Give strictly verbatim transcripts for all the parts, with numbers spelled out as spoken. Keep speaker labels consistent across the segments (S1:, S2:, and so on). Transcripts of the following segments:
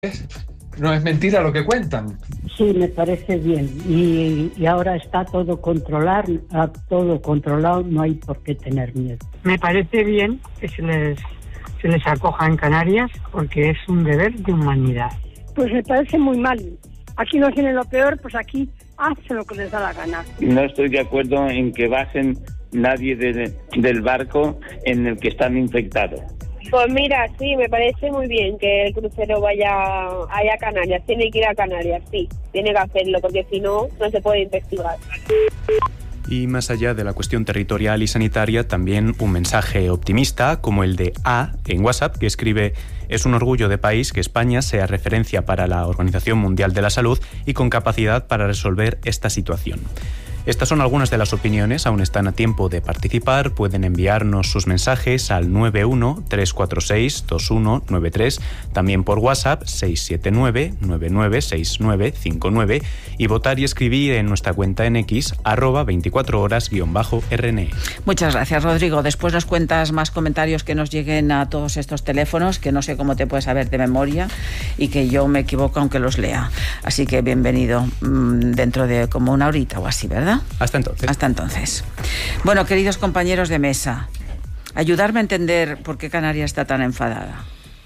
S1: No es mentira lo que cuentan.
S2: Sí, me parece bien. Y, y ahora está todo controlado, todo controlado, no hay por qué tener miedo.
S3: Me parece bien que se les, se les acoja en Canarias porque es un deber de humanidad.
S4: Pues me parece muy mal. Aquí no tienen lo peor, pues aquí hacen lo que les da la gana.
S5: No estoy de acuerdo en que bajen nadie de, del barco en el que están infectados.
S6: Pues mira, sí, me parece muy bien que el crucero vaya allá a Canarias. Tiene que ir a Canarias, sí, tiene que hacerlo, porque si no, no se puede investigar.
S7: Y más allá de la cuestión territorial y sanitaria, también un mensaje optimista, como el de A en WhatsApp, que escribe: es un orgullo de país que España sea referencia para la Organización Mundial de la Salud y con capacidad para resolver esta situación. Estas son algunas de las opiniones, aún están a tiempo de participar, pueden enviarnos sus mensajes al nueve uno tres cuatro seis dos uno nueve tres, también por WhatsApp seis siete nueve nueve nueve seis nueve cinco nueve y votar y escribir en nuestra cuenta en X, arroba veinticuatro horas guión bajo R N E.
S8: Muchas gracias, Rodrigo. Después nos cuentas más comentarios que nos lleguen a todos estos teléfonos, que no sé cómo te puedes saber de memoria y que yo me equivoco aunque los lea. Así que bienvenido mmm, dentro de como una horita o así, ¿verdad?
S7: Hasta entonces.
S8: Hasta entonces. Bueno, queridos compañeros de mesa, ayudarme a entender por qué Canarias está tan enfadada.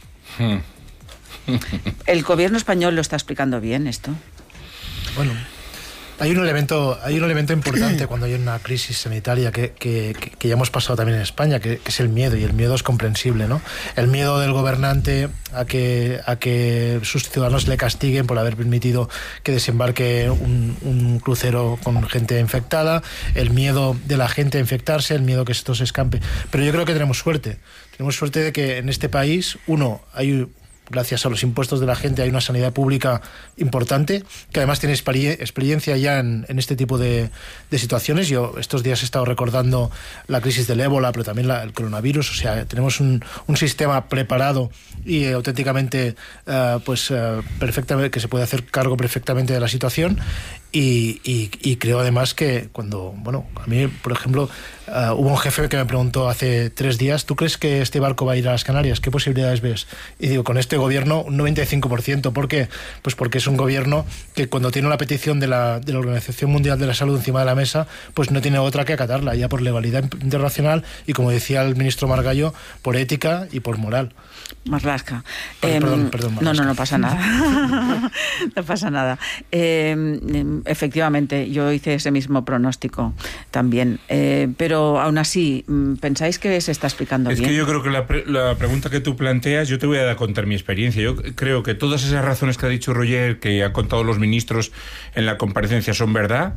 S8: ¿El gobierno español lo está explicando bien esto?
S9: Bueno, hay un elemento, hay un elemento importante cuando hay una crisis sanitaria que, que, que ya hemos pasado también en España, que, que es el miedo, y el miedo es comprensible, ¿no? El miedo del gobernante a que, a que sus ciudadanos le castiguen por haber permitido que desembarque un, un crucero con gente infectada, el miedo de la gente a infectarse, el miedo que esto se escampe. Pero yo creo que tenemos suerte. Tenemos suerte de que en este país, uno, hay... gracias a los impuestos de la gente hay una sanidad pública importante, que además tiene experiencia ya en, en este tipo de, de situaciones. Yo estos días he estado recordando la crisis del ébola, pero también la, el coronavirus. O sea, tenemos un, un sistema preparado y eh, auténticamente uh, pues uh, perfectamente, que se puede hacer cargo perfectamente de la situación. Y, y, y creo además que cuando, bueno, a mí, por ejemplo, uh, hubo un jefe que me preguntó hace tres días: ¿tú crees que este barco va a ir a las Canarias? ¿Qué posibilidades ves? Y digo, con este gobierno un noventa y cinco por ciento. ¿Por qué? Pues porque es un gobierno que cuando tiene una petición de la, de la Organización Mundial de la Salud encima de la mesa, pues no tiene otra que acatarla, ya por legalidad internacional y, como decía el ministro Margallo, por ética y por moral.
S8: Marlaska.
S9: Perdón,
S8: eh,
S9: perdón, perdón Marlaska.
S8: No, no, no pasa nada. No pasa nada. Eh, efectivamente, yo hice ese mismo pronóstico también. Eh, pero aún así, ¿pensáis que se está explicando
S10: es
S8: bien?
S10: Es que yo creo que la, pre- la pregunta que tú planteas, yo te voy a dar contar mi experiencia. Yo creo que todas esas razones que ha dicho Roger, que han contado los ministros en la comparecencia, son verdad,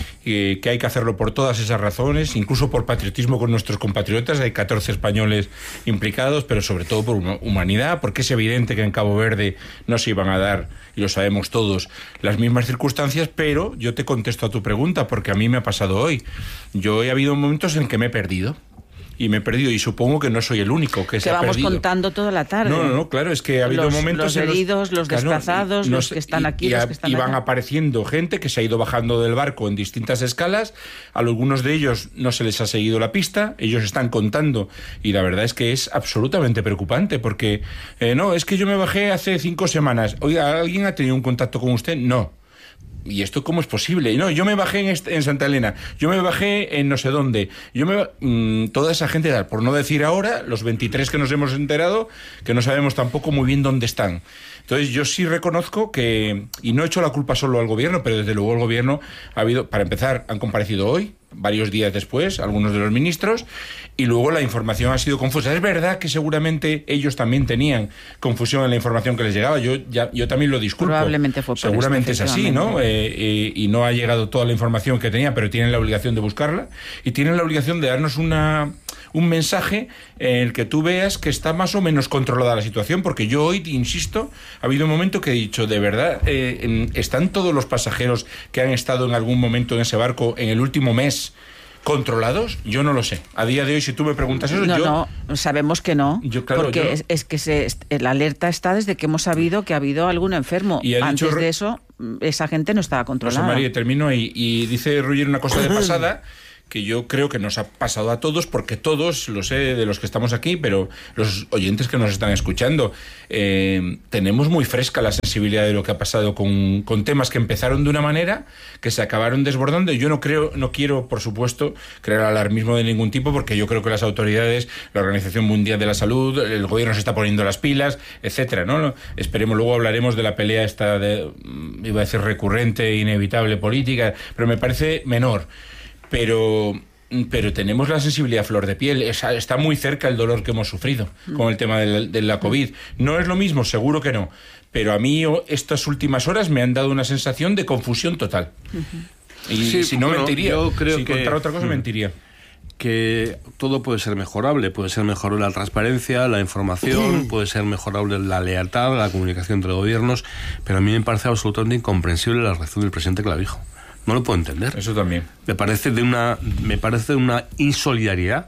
S10: y que hay que hacerlo por todas esas razones, incluso por patriotismo con nuestros compatriotas. Hay catorce españoles implicados, pero sobre todo por humanidad, porque es evidente que en Cabo Verde no se iban a dar, y lo sabemos todos, las mismas circunstancias. Pero yo te contesto a tu pregunta, porque a mí me ha pasado hoy. Yo he habido momentos en que me he perdido. Y me he perdido, y supongo que no soy el único que, que se ha perdido.
S8: Que vamos contando toda la tarde.
S10: No, no, no, claro, es que ha habido
S8: los,
S10: momentos...
S8: Los heridos, los, los desplazados,
S10: no,
S8: los que están
S10: y,
S8: aquí,
S10: y,
S8: los que están
S10: y van
S8: allá.
S10: apareciendo gente que se ha ido bajando del barco en distintas escalas. A algunos de ellos no se les ha seguido la pista, ellos están contando, y la verdad es que es absolutamente preocupante, porque eh, no, es que yo me bajé hace cinco semanas. Oiga, ¿alguien ha tenido un contacto con usted? No. ¿Y esto cómo es posible? No, yo me bajé en, este, en Santa Elena, yo me bajé en no sé dónde, yo me mmm, toda esa gente, por no decir ahora, los veintitrés que nos hemos enterado, que no sabemos tampoco muy bien dónde están. Entonces yo sí reconozco que, y no he hecho la culpa solo al gobierno, pero desde luego el gobierno ha habido, para empezar, han comparecido hoy, varios días después, algunos de los ministros, y luego la información ha sido confusa. Es verdad que seguramente ellos también tenían confusión en la información que les llegaba. Yo ya, yo también lo disculpo.
S8: Probablemente fue por
S10: Seguramente
S8: esto,
S10: es así, ¿no? Eh, eh, y no ha llegado toda la información que tenía, pero tienen la obligación de buscarla y tienen la obligación de darnos una... un mensaje en el que tú veas que está más o menos controlada la situación, porque yo hoy, insisto, ha habido un momento que he dicho, de verdad, eh, en, ¿están todos los pasajeros que han estado en algún momento en ese barco en el último mes controlados? Yo no lo sé. A día de hoy, si tú me preguntas eso,
S8: no,
S10: yo...
S8: No, sabemos que no,
S10: yo, claro,
S8: porque
S10: yo...
S8: es, es que se, la alerta está desde que hemos sabido que ha habido algún enfermo.
S10: Y ha
S8: Antes
S10: dicho...
S8: de eso, esa gente no estaba controlada.
S10: José María, termino ahí. Y dice Roger una cosa de pasada, que yo creo que nos ha pasado a todos, porque todos, lo sé de los que estamos aquí, pero los oyentes que nos están escuchando, eh, tenemos muy fresca la sensibilidad de lo que ha pasado con, con temas que empezaron de una manera, que se acabaron desbordando. Y yo no creo, no quiero, por supuesto, crear alarmismo de ningún tipo, porque yo creo que las autoridades, la Organización Mundial de la Salud, el gobierno se está poniendo las pilas, etcétera, ¿no? Esperemos, luego hablaremos de la pelea esta de, iba a decir recurrente, inevitable, política, pero me parece menor. Pero, pero tenemos la sensibilidad a flor de piel. Está, está muy cerca el dolor que hemos sufrido mm. con el tema de la, de la COVID. No es lo mismo, seguro que no. Pero a mí estas últimas horas me han dado una sensación de confusión total. Uh-huh. Y sí, si no bueno, mentiría.
S11: Yo creo
S10: si
S11: que,
S10: contara otra cosa, mm. mentiría.
S11: Que todo puede ser mejorable. Puede ser mejorable la transparencia, la información, puede ser mejorable la lealtad, la comunicación entre gobiernos. Pero a mí me parece absolutamente incomprensible la reacción del presidente Clavijo. No lo puedo entender.
S10: Eso también.
S11: Me parece de una, me parece de una insolidaridad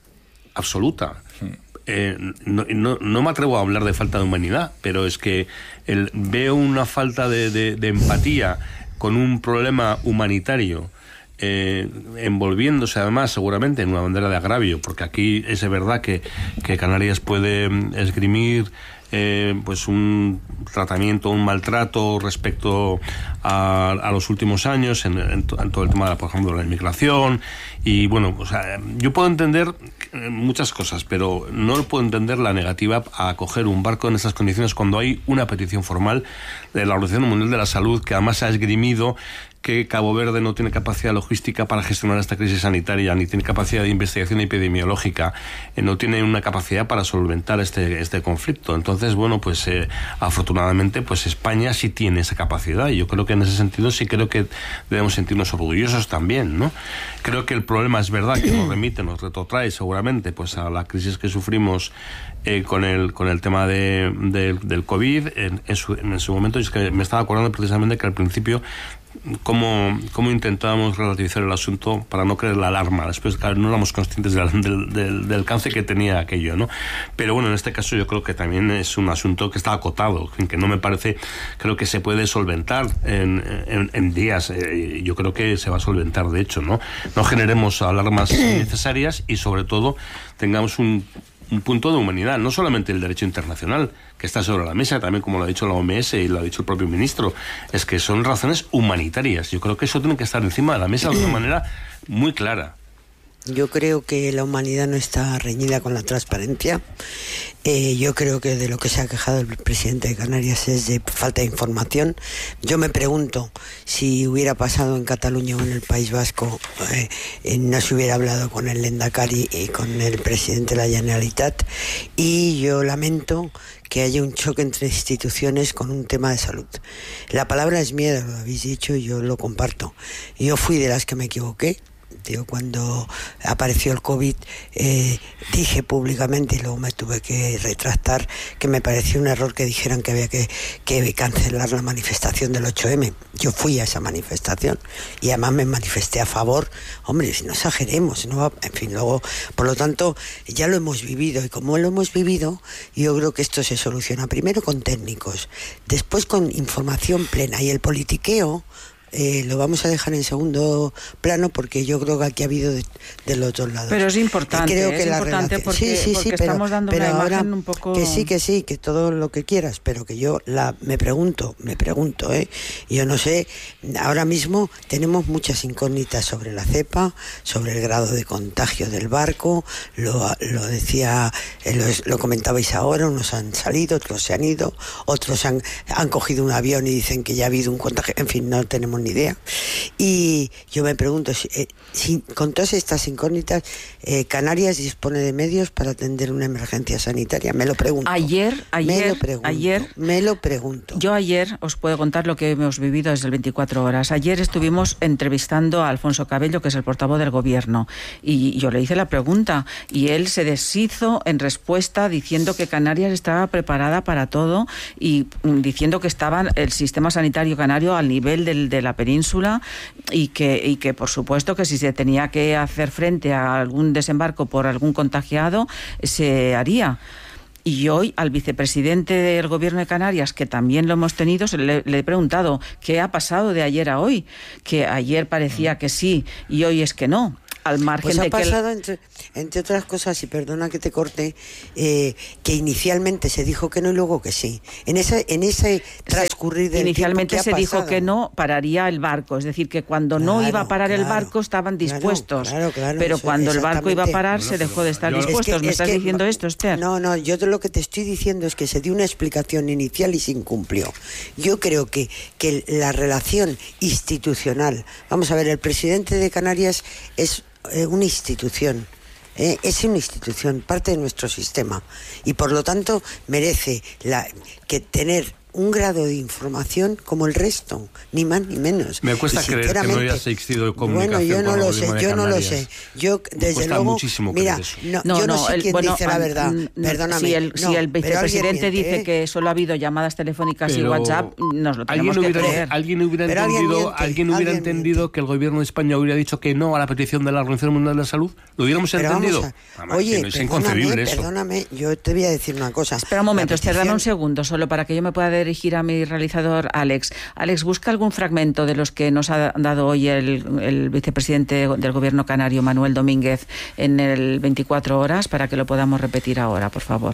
S11: absoluta. Sí. Eh, no, no, no me atrevo a hablar de falta de humanidad, pero es que el, veo una falta de, de, de empatía con un problema humanitario, eh, envolviéndose además seguramente en una bandera de agravio, porque aquí es verdad que, que Canarias puede esgrimir Eh, pues un tratamiento, un maltrato respecto a, a los últimos años en, en, en todo el tema, de, por ejemplo, de la inmigración. Y bueno, o sea, yo puedo entender muchas cosas, pero no puedo entender la negativa a acoger un barco en esas condiciones cuando hay una petición formal de la Organización Mundial de la Salud, que además ha esgrimido que Cabo Verde no tiene capacidad logística para gestionar esta crisis sanitaria, ni tiene capacidad de investigación epidemiológica, eh, no tiene una capacidad para solventar este, este conflicto. Entonces, bueno, pues eh, afortunadamente, pues España sí tiene esa capacidad, y yo creo que en ese sentido sí creo que debemos sentirnos orgullosos también, ¿no? Creo que el problema es verdad que nos remite, nos retrotrae seguramente pues a la crisis que sufrimos eh, con el con el tema de, de, del COVID en, en, su, en su momento. Y es que me estaba acordando precisamente que al principio cómo, cómo intentábamos relativizar el asunto para no creer la alarma. Después, claro, no éramos conscientes del, del, del, del alcance que tenía aquello, ¿no? Pero bueno, en este caso yo creo que también es un asunto que está acotado, que no me parece, creo que se puede solventar en, en, en días. Eh, yo creo que se va a solventar, de hecho, ¿no? No generemos alarmas innecesarias y sobre todo tengamos un un punto de humanidad, no solamente el derecho internacional, que está sobre la mesa, también como lo ha dicho la O M S y lo ha dicho el propio ministro, es que son razones humanitarias. Yo creo que eso tiene que estar encima de la mesa de una manera muy clara.
S12: Yo creo que la humanidad no está reñida con la transparencia. Eh, yo creo que de lo que se ha quejado el presidente de Canarias es de falta de información. Yo me pregunto si hubiera pasado en Cataluña o en el País Vasco, eh, eh, no se hubiera hablado con el Lehendakari y con el presidente de la Generalitat. Y yo lamento que haya un choque entre instituciones con un tema de salud. La palabra es miedo, lo habéis dicho, y yo lo comparto. Yo fui de las que me equivoqué. Yo cuando apareció el COVID eh, dije públicamente, y luego me tuve que retractar, que me pareció un error que dijeran que había que, que cancelar la manifestación del ocho eme. Yo fui a esa manifestación y además me manifesté a favor. Hombre, si no exageremos, ¿no? En fin, luego, por lo tanto, ya lo hemos vivido, y como lo hemos vivido, yo creo que esto se soluciona primero con técnicos, después con información plena, y el politiqueo Eh, lo vamos a dejar en segundo plano, porque yo creo que aquí ha habido de, de los dos lados.
S8: Pero es importante,
S12: creo
S8: es
S12: que la
S8: importante
S12: relación,
S8: porque,
S12: sí, sí,
S8: porque
S12: sí, pero,
S8: estamos dando
S12: pero
S8: una
S12: ahora,
S8: imagen un poco...
S12: que sí, que sí, que todo lo que quieras, pero que yo la me pregunto, me pregunto, ¿eh? Yo no sé, ahora mismo tenemos muchas incógnitas sobre la cepa, sobre el grado de contagio del barco, lo, lo decía, eh, lo, lo comentabais ahora, unos han salido, otros se han ido, otros han, han cogido un avión y dicen que ya ha habido un contagio, en fin, no tenemos ni idea. Y yo me pregunto, si, eh, si con todas estas incógnitas, eh, ¿Canarias dispone de medios para atender una emergencia sanitaria? Me lo pregunto.
S8: Ayer, ayer,
S12: me lo pregunto,
S8: ayer,
S12: me lo pregunto.
S8: Yo ayer os puedo contar lo que hemos vivido desde el veinticuatro horas. Ayer estuvimos entrevistando a Alfonso Cabello, que es el portavoz del gobierno, y yo le hice la pregunta y él se deshizo en respuesta diciendo que Canarias estaba preparada para todo y diciendo que estaba el sistema sanitario canario al nivel del, de la península. Y que, y que por supuesto que si se tenía que hacer frente a algún desembarco por algún contagiado, se haría. Y hoy al vicepresidente del Gobierno de Canarias, que también lo hemos tenido, le, le he preguntado qué ha pasado de ayer a hoy, que ayer parecía que sí y hoy es que no. al margen
S12: pues ha
S8: de que...
S12: pasado, el... entre, entre otras cosas, y perdona que te corte, eh, que inicialmente se dijo que no y luego que sí. En ese, en ese transcurrir del
S8: Inicialmente
S12: tiempo,
S8: se dijo
S12: pasado?
S8: que no pararía el barco, es decir, que cuando
S12: claro,
S8: no iba a parar
S12: claro,
S8: el barco estaban dispuestos,
S12: claro, claro,
S8: pero
S12: eso,
S8: cuando el barco iba a parar
S12: bueno,
S8: se dejó de estar
S12: yo...
S8: dispuestos.
S12: Es que,
S8: ¿Me
S12: es
S8: estás
S12: que,
S8: diciendo esto, Esther?
S12: No, no, yo lo que te estoy diciendo es que se dio una explicación inicial y se incumplió. Yo creo que, que la relación institucional, vamos a ver, el presidente de Canarias es eh, una institución. Eh, es una institución, parte de nuestro sistema, y por lo tanto merece la, que tener un grado de información como el resto, ni más ni menos.
S11: Me cuesta creer que no haya existido de comunicación.
S12: Bueno, yo no lo sé, yo no lo
S11: Canarias.
S12: sé. Yo, desde luego,
S11: muchísimo
S12: mira,
S11: eso.
S12: no,
S8: No,
S12: yo no,
S8: no,
S12: sé
S8: el,
S12: quién
S8: bueno,
S12: dice la verdad,
S8: no,
S12: perdóname.
S8: Si el,
S12: no,
S8: si el
S12: miente,
S8: vicepresidente dice
S12: ¿eh?
S8: que solo ha habido llamadas telefónicas
S11: Pero
S8: y WhatsApp, nos lo tenemos
S11: ¿alguien
S8: que
S11: hubiera,
S8: creer.
S11: ¿Alguien hubiera
S12: Pero alguien
S11: entendido,
S12: miente,
S11: ¿alguien hubiera
S12: alguien
S11: entendido que el gobierno de España hubiera dicho que no a la petición de la Organización Mundial de la Salud? ¿Lo hubiéramos
S12: Pero
S11: entendido?
S12: vamos a-
S11: Además,
S12: Oye,
S11: que no es
S12: perdóname,
S11: inconcebible eso.
S12: perdóname, yo te voy a decir una cosa.
S8: Espera un momento,
S12: La
S8: Esther, dame
S12: petición-
S8: un segundo, solo para que yo me pueda dirigir a mi realizador, Alex. Alex, busca algún fragmento de los que nos ha dado hoy el, el vicepresidente del gobierno canario, Manuel Domínguez, en el veinticuatro horas, para que lo podamos repetir ahora, por favor.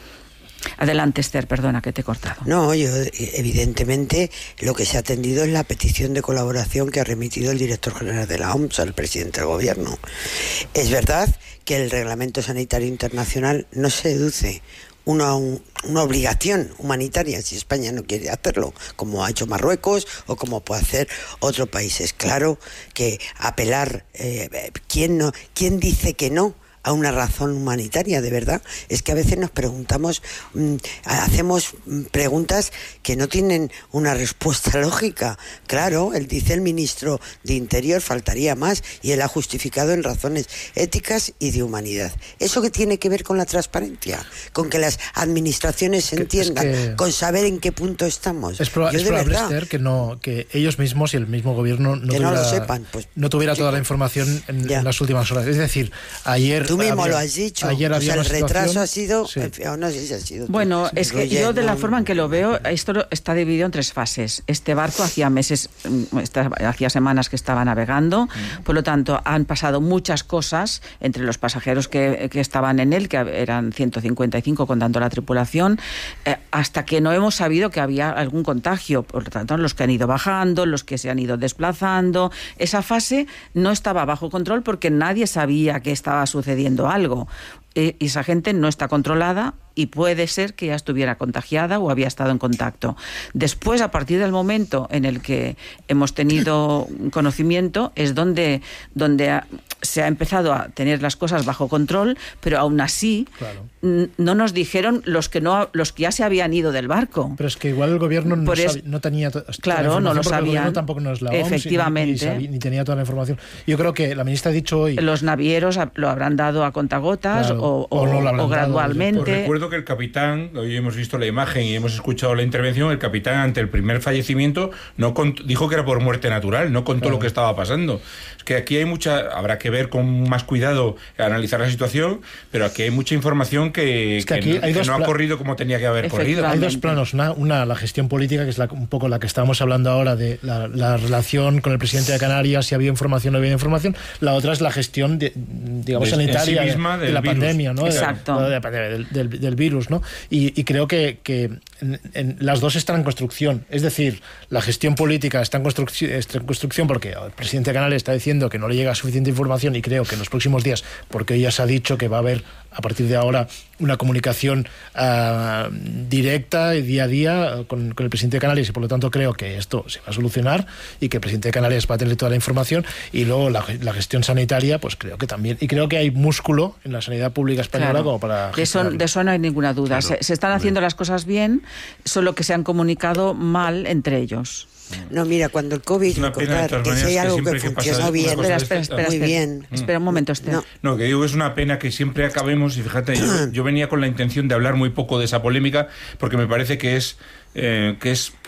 S8: Adelante, Esther, perdona que te he cortado.
S12: No, yo evidentemente lo que se ha atendido es la petición de colaboración que ha remitido el director general de la O M S al presidente del gobierno. Es verdad que el Reglamento Sanitario Internacional no se deduce una, una obligación humanitaria si España no quiere hacerlo, como ha hecho Marruecos o como puede hacer otro país. Es claro que apelar, eh, ¿quién no, quién dice que no a una razón humanitaria, de verdad? Es que a veces nos preguntamos, mmm, hacemos preguntas que no tienen una respuesta lógica. Claro, él dice el ministro de Interior, faltaría más, y él ha justificado en razones éticas y de humanidad. ¿Eso qué tiene que ver con la transparencia? Con que las administraciones se entiendan,
S9: es que
S12: con saber en qué punto estamos.
S9: Es, proba-
S12: Yo,
S9: es
S12: de
S9: probable,
S12: verdad,
S9: Esther, que, no, que ellos mismos y el mismo gobierno no
S12: Que no
S9: tuviera,
S12: lo sepan, pues,
S9: no tuviera
S12: sí,
S9: toda la información en,
S12: ya.
S9: en las últimas horas. Es decir, ayer...
S12: Tú mismo
S9: había-
S12: lo has dicho.
S9: Ayer
S12: O
S9: había
S12: sea, el
S9: una
S12: retraso
S9: situación-
S12: ha sido...
S9: Sí.
S12: en fin, no sé si ha sido...
S8: Bueno,
S12: tú.
S8: es que
S12: Oye,
S8: yo de la
S12: no-
S8: forma en que lo veo, esto lo- está dividido en tres fases. Este barco hacía meses, mm, esta- hacía semanas que estaba navegando, por lo tanto han pasado muchas cosas entre los pasajeros que, que estaban en él, que eran ciento cincuenta y cinco contando la tripulación, eh, hasta que no hemos sabido que había algún contagio. Por lo tanto, los que han ido bajando, los que se han ido desplazando, esa fase no estaba bajo control porque nadie sabía que estaba sucediendo algo. Eh, esa gente no está controlada y puede ser que ya estuviera contagiada o había estado en contacto. Después, a partir del momento en el que hemos tenido conocimiento, es donde, donde ha- se ha empezado a tener las cosas bajo control, pero aún así
S9: Claro.
S8: n- no nos dijeron los que no los que ya se habían ido del barco.
S9: Pero es que igual el gobierno no,
S8: Por es-
S9: sabi- no tenía to- toda la
S8: Claro, no
S9: información
S8: lo
S9: porque el gobierno
S8: sabían.
S9: tampoco no es la O M S, ni-
S8: Efectivamente.
S9: Ni, sabi- ni tenía toda la información. Yo creo que la ministra ha dicho hoy...
S8: Los navieros a- lo habrán dado a contagotas
S9: Claro,
S8: o,
S9: o
S8: o-
S9: no lo habrán
S8: o
S9: dado,
S8: gradualmente.
S10: Os recuerdo que el capitán, hoy hemos visto la imagen y hemos escuchado la intervención, el capitán ante el primer fallecimiento no cont- dijo que era por muerte natural, no contó
S9: Claro.
S10: lo que estaba pasando. Es que aquí hay mucha, habrá que ver con más cuidado, analizar la situación, pero aquí hay mucha información que,
S9: Es que
S10: que
S9: aquí
S10: no,
S9: hay
S10: que
S9: dos
S10: no ha
S9: pla-
S10: corrido como tenía que haber corrido.
S9: Hay dos planos. Una, una, la gestión política, que es la- un poco la que estábamos hablando ahora, de la, la relación con el presidente de Canarias, si había información o no había información. La otra es la gestión, de, digamos,
S10: De- en sí
S9: sanitaria de-
S10: misma
S9: de,
S10: del
S9: la
S10: virus.
S9: pandemia, ¿no? De-
S8: Exacto.
S9: de la pandemia, del, del- del virus, ¿no? Y, y creo que, que en, en- las dos están en construcción. Es decir, la gestión política está en, construcci- está en construcción porque el presidente de Canarias está diciendo que no le llega suficiente información, y creo que en los próximos días, porque ya se ha dicho que va a haber a partir de ahora una comunicación uh, directa y día a día con, con el presidente de Canarias, y por lo tanto creo que esto se va a solucionar y que el presidente de Canarias va a tener toda la información. Y luego la, la gestión sanitaria, pues creo que también, y creo que hay músculo en la sanidad pública española,
S8: Claro.
S9: como para
S8: de eso,
S9: gestionarlo.
S8: de eso no hay ninguna duda.
S11: Claro.
S8: Se, se están haciendo las cosas bien, solo que se han comunicado mal entre ellos.
S12: No, mira, cuando el COVID,
S10: Es una pena, de
S12: recordar
S10: todas
S12: que si hay
S10: maneras, que
S12: algo que
S10: siempre que pasa
S12: funcionó
S10: una
S12: bien,
S10: cosa
S8: Espera,
S10: de
S8: espera,
S10: esta-
S8: espera,
S12: muy
S8: espera.
S12: bien.
S8: Espera un momento, Esther.
S12: No.
S10: No, que digo que es una pena que siempre acabemos, y fíjate, yo, yo venía con la intención de hablar muy poco de esa polémica, porque me parece que es, eh, que es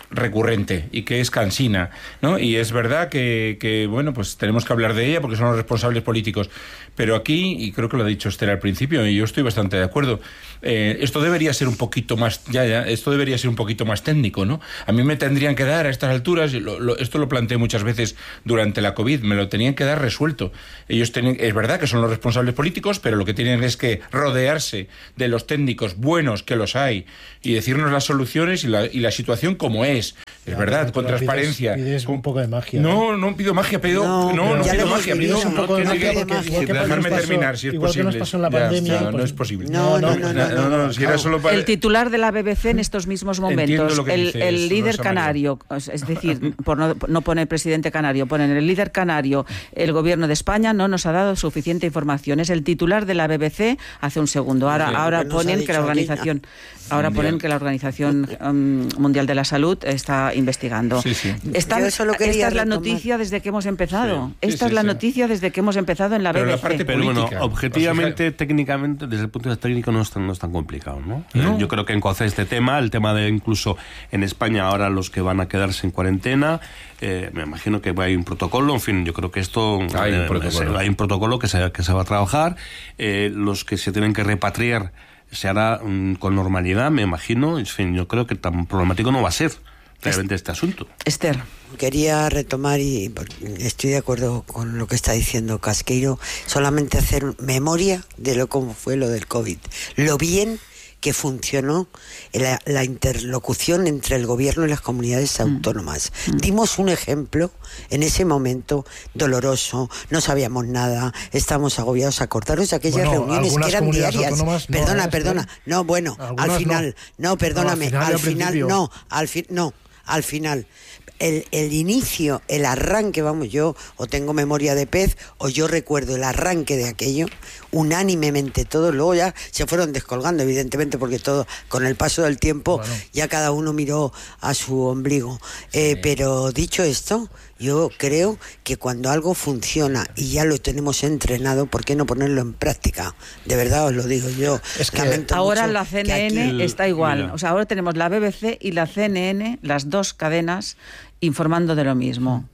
S10: recurrente y que es cansina, ¿no? Y es verdad que, que, bueno, pues tenemos que hablar de ella porque son los responsables políticos. Pero aquí, y creo que lo ha dicho Esther al principio, y yo estoy bastante de acuerdo, eh, esto debería ser un poquito más, ya, ya, esto debería ser un poquito más técnico, ¿no? A mí me tendrían que dar a estas alturas, lo, lo, esto lo planteé muchas veces durante la COVID, me lo tenían que dar resuelto. Ellos tienen, es verdad que son los responsables políticos, pero lo que tienen es que rodearse de los técnicos buenos, que los hay, y decirnos las soluciones y la, y la situación como es. Es ya, verdad, con transparencia.
S9: Pides, pides un poco de magia.
S10: No, no, no pido magia, pido, no, no, no pido magia, pido
S9: un poco de magia.
S10: Dejarme terminar, si es
S9: igual
S10: posible.
S9: Que nos pasó en la pandemia,
S10: ya,
S9: pues,
S10: no es posible.
S12: No, no, no. no, no, no, no
S10: si era solo para...
S8: El titular de la B B C en estos mismos momentos, el, dices, el líder Rosa canario, María. Es decir, por no, no poner presidente canario, ponen el líder canario, el gobierno de España no nos ha dado suficiente información. Es el titular de la B B C hace un segundo. Ahora, sí, ahora ponen que la organización... Ahora mundial. ponen que la Organización um, Mundial de la Salud está investigando. Sí, sí. Esta, esta es la retomar. noticia desde que hemos empezado. Sí, esta sí, es la sí. noticia desde que hemos empezado en la
S10: Pero
S8: B B C.
S10: La parte
S11: Pero
S10: política,
S11: bueno, objetivamente, técnicamente, desde el punto de vista técnico no es tan, no es tan complicado, ¿no? ¿no? Eh, yo creo que encoce este tema, el tema de incluso en España ahora los que van a quedarse en cuarentena, eh, me imagino que hay un protocolo, en fin, yo creo que esto
S10: hay
S11: eh,
S10: un protocolo,
S11: se, hay un protocolo que se, que se va a trabajar, eh, los que se tienen que repatriar se hará um, con normalidad, me imagino. En fin, yo creo que tan problemático no va a ser realmente este asunto.
S8: Esther.
S12: Quería retomar, y estoy de acuerdo con lo que está diciendo Casqueiro, solamente hacer memoria de lo cómo fue lo del COVID. Lo bien que funcionó la, la interlocución entre el gobierno y las comunidades autónomas. Mm. Dimos un ejemplo en ese momento doloroso, no sabíamos nada, estábamos agobiados. Acordaros de aquellas bueno, reuniones que eran diarias. No, perdona, es, perdona. ¿eh? No, bueno, al final, no, no perdóname, no, al final, al final no, al fin, no, al final. El, el inicio, el arranque, vamos, yo o tengo memoria de pez o yo recuerdo el arranque de aquello, unánimemente todos, luego ya se fueron descolgando, evidentemente, porque todo, con el paso del tiempo, bueno. ya cada uno miró a su ombligo. Eh, sí. Pero dicho esto, yo creo que cuando algo funciona y ya lo tenemos entrenado, ¿por qué no ponerlo en práctica? De verdad os lo digo yo.
S8: Es que ahora la C N N aquí... está igual. Mira. O sea, ahora tenemos la B B C y la C N N, las dos cadenas, informando de lo mismo.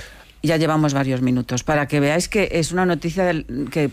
S8: Ya llevamos varios minutos, para que veáis que es una noticia del, que,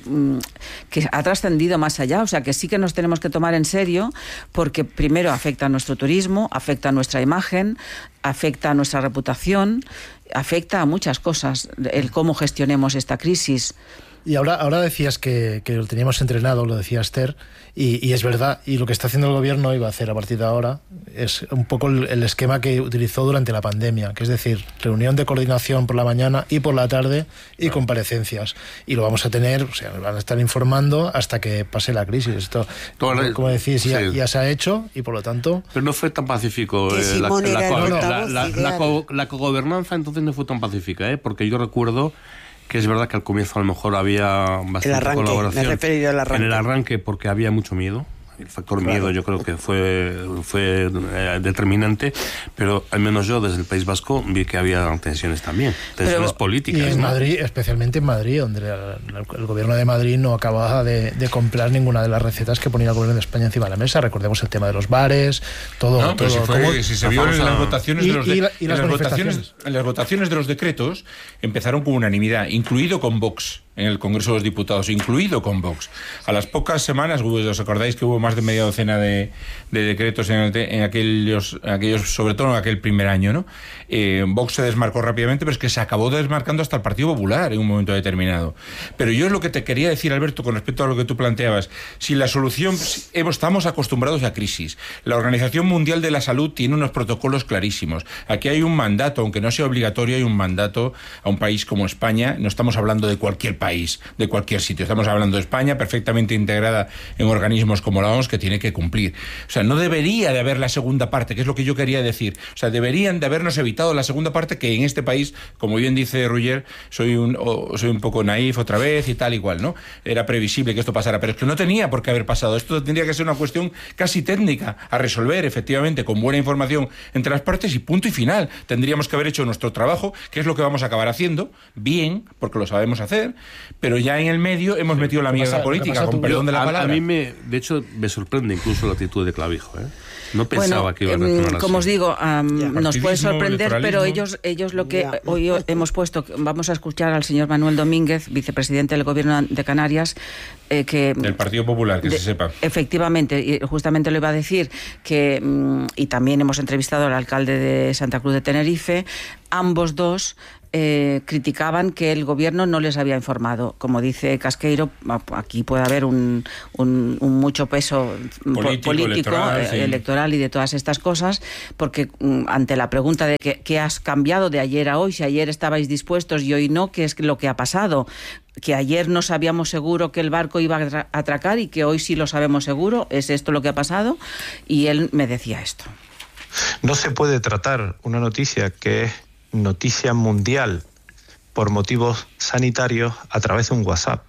S8: que ha trascendido más allá, o sea que sí que nos tenemos que tomar en serio, porque primero afecta a nuestro turismo, afecta a nuestra imagen, afecta a nuestra reputación, afecta a muchas cosas, el cómo gestionemos esta crisis.
S9: Y ahora, ahora decías que, que lo teníamos entrenado, lo decía Esther, y, y es verdad, y lo que está haciendo el gobierno y va a hacer a partir de ahora es un poco el, el esquema que utilizó durante la pandemia, que es decir, reunión de coordinación por la mañana y por la tarde y claro. comparecencias. Y lo vamos a tener, o sea, van a estar informando hasta que pase la crisis. Esto, como, como decís, ya, sí. ya se ha hecho y por lo tanto...
S11: Pero no fue tan pacífico. Eh, la, la, la, no, no. la, la, la, co, la cogobernanza entonces no fue tan pacífica, ¿eh? Porque yo recuerdo... que es verdad que al comienzo a lo mejor había bastante
S12: el arranque,
S11: colaboración.
S12: Me he referido al arranque.
S11: En el arranque porque había mucho miedo. El factor claro. miedo yo creo que fue, fue eh, determinante, pero al menos yo desde el País Vasco vi que había tensiones también, tensiones pero, políticas.
S9: Y en
S11: ¿no?
S9: Madrid, especialmente en Madrid, donde el, el gobierno de Madrid no acababa de, de comprar ninguna de las recetas que ponía el gobierno de España encima de la mesa. Recordemos el tema de los bares, todo.
S10: No, pero
S9: todo,
S10: si, fue,
S9: como,
S10: si se vio en las votaciones
S9: y,
S10: de los de,
S9: y la, y
S10: en
S9: las
S10: las votaciones, en las votaciones de los decretos empezaron con unanimidad, incluido con Vox. En el Congreso de los Diputados, incluido con Vox. A las pocas semanas, os acordáis que hubo más de media docena de, de decretos en, el, en aquellos, aquellos, sobre todo en aquel primer año, ¿no? Eh, Vox se desmarcó rápidamente, pero es que se acabó desmarcando hasta el Partido Popular en un momento determinado. Pero yo es lo que te quería decir, Alberto, con respecto a lo que tú planteabas. Si la solución, si estamos acostumbrados a crisis. La Organización Mundial de la Salud tiene unos protocolos clarísimos. Aquí hay un mandato, aunque no sea obligatorio, hay un mandato a un país como España. No estamos hablando de cualquier país, de cualquier sitio. Estamos hablando de España, perfectamente integrada en organismos como la O M S, que tiene que cumplir. O sea, no debería de haber la segunda parte, que es lo que yo quería decir. O sea, deberían de habernos evitado la segunda parte, que en este país, como bien dice Ruller, soy un, oh, soy un poco naif otra vez y tal igual, ¿no? Era previsible que esto pasara, pero es que no tenía por qué haber pasado. Esto tendría que ser una cuestión casi técnica a resolver, efectivamente, con buena información entre las partes y punto y final. Tendríamos que haber hecho nuestro trabajo, que es lo que vamos a acabar haciendo, bien, porque lo sabemos hacer, pero ya en el medio hemos metido la mierda política, con perdón de la
S11: a,
S10: palabra.
S11: A mí, me, de hecho, me sorprende incluso la actitud de Clavijo, ¿eh? No pensaba
S8: bueno,
S11: que iba a reaccionar
S8: como
S11: así.
S8: os digo, um, nos puede sorprender, pero ellos, ellos lo que
S12: Ya.
S8: hoy hemos puesto, vamos a escuchar al señor Manuel Domínguez, vicepresidente del Gobierno de Canarias, eh, que
S10: Del Partido Popular, que
S8: de,
S10: se sepa.
S8: Efectivamente, y justamente lo iba a decir, que mm, y también hemos entrevistado al alcalde de Santa Cruz de Tenerife, ambos dos Eh, criticaban que el gobierno no les había informado. Como dice Casqueiro, aquí puede haber un, un, un mucho peso
S10: político,
S8: político
S10: electoral,
S8: eh,
S10: sí.
S8: electoral y de todas estas cosas, porque mm, ante la pregunta de que, que has cambiado de ayer a hoy, si ayer estabais dispuestos y hoy no, ¿qué es lo que ha pasado? Que ayer no sabíamos seguro que el barco iba a atracar y que hoy sí lo sabemos seguro. ¿Es esto lo que ha pasado? Y él me decía esto.
S13: No se puede tratar una noticia que es noticia mundial por motivos sanitarios a través de un WhatsApp.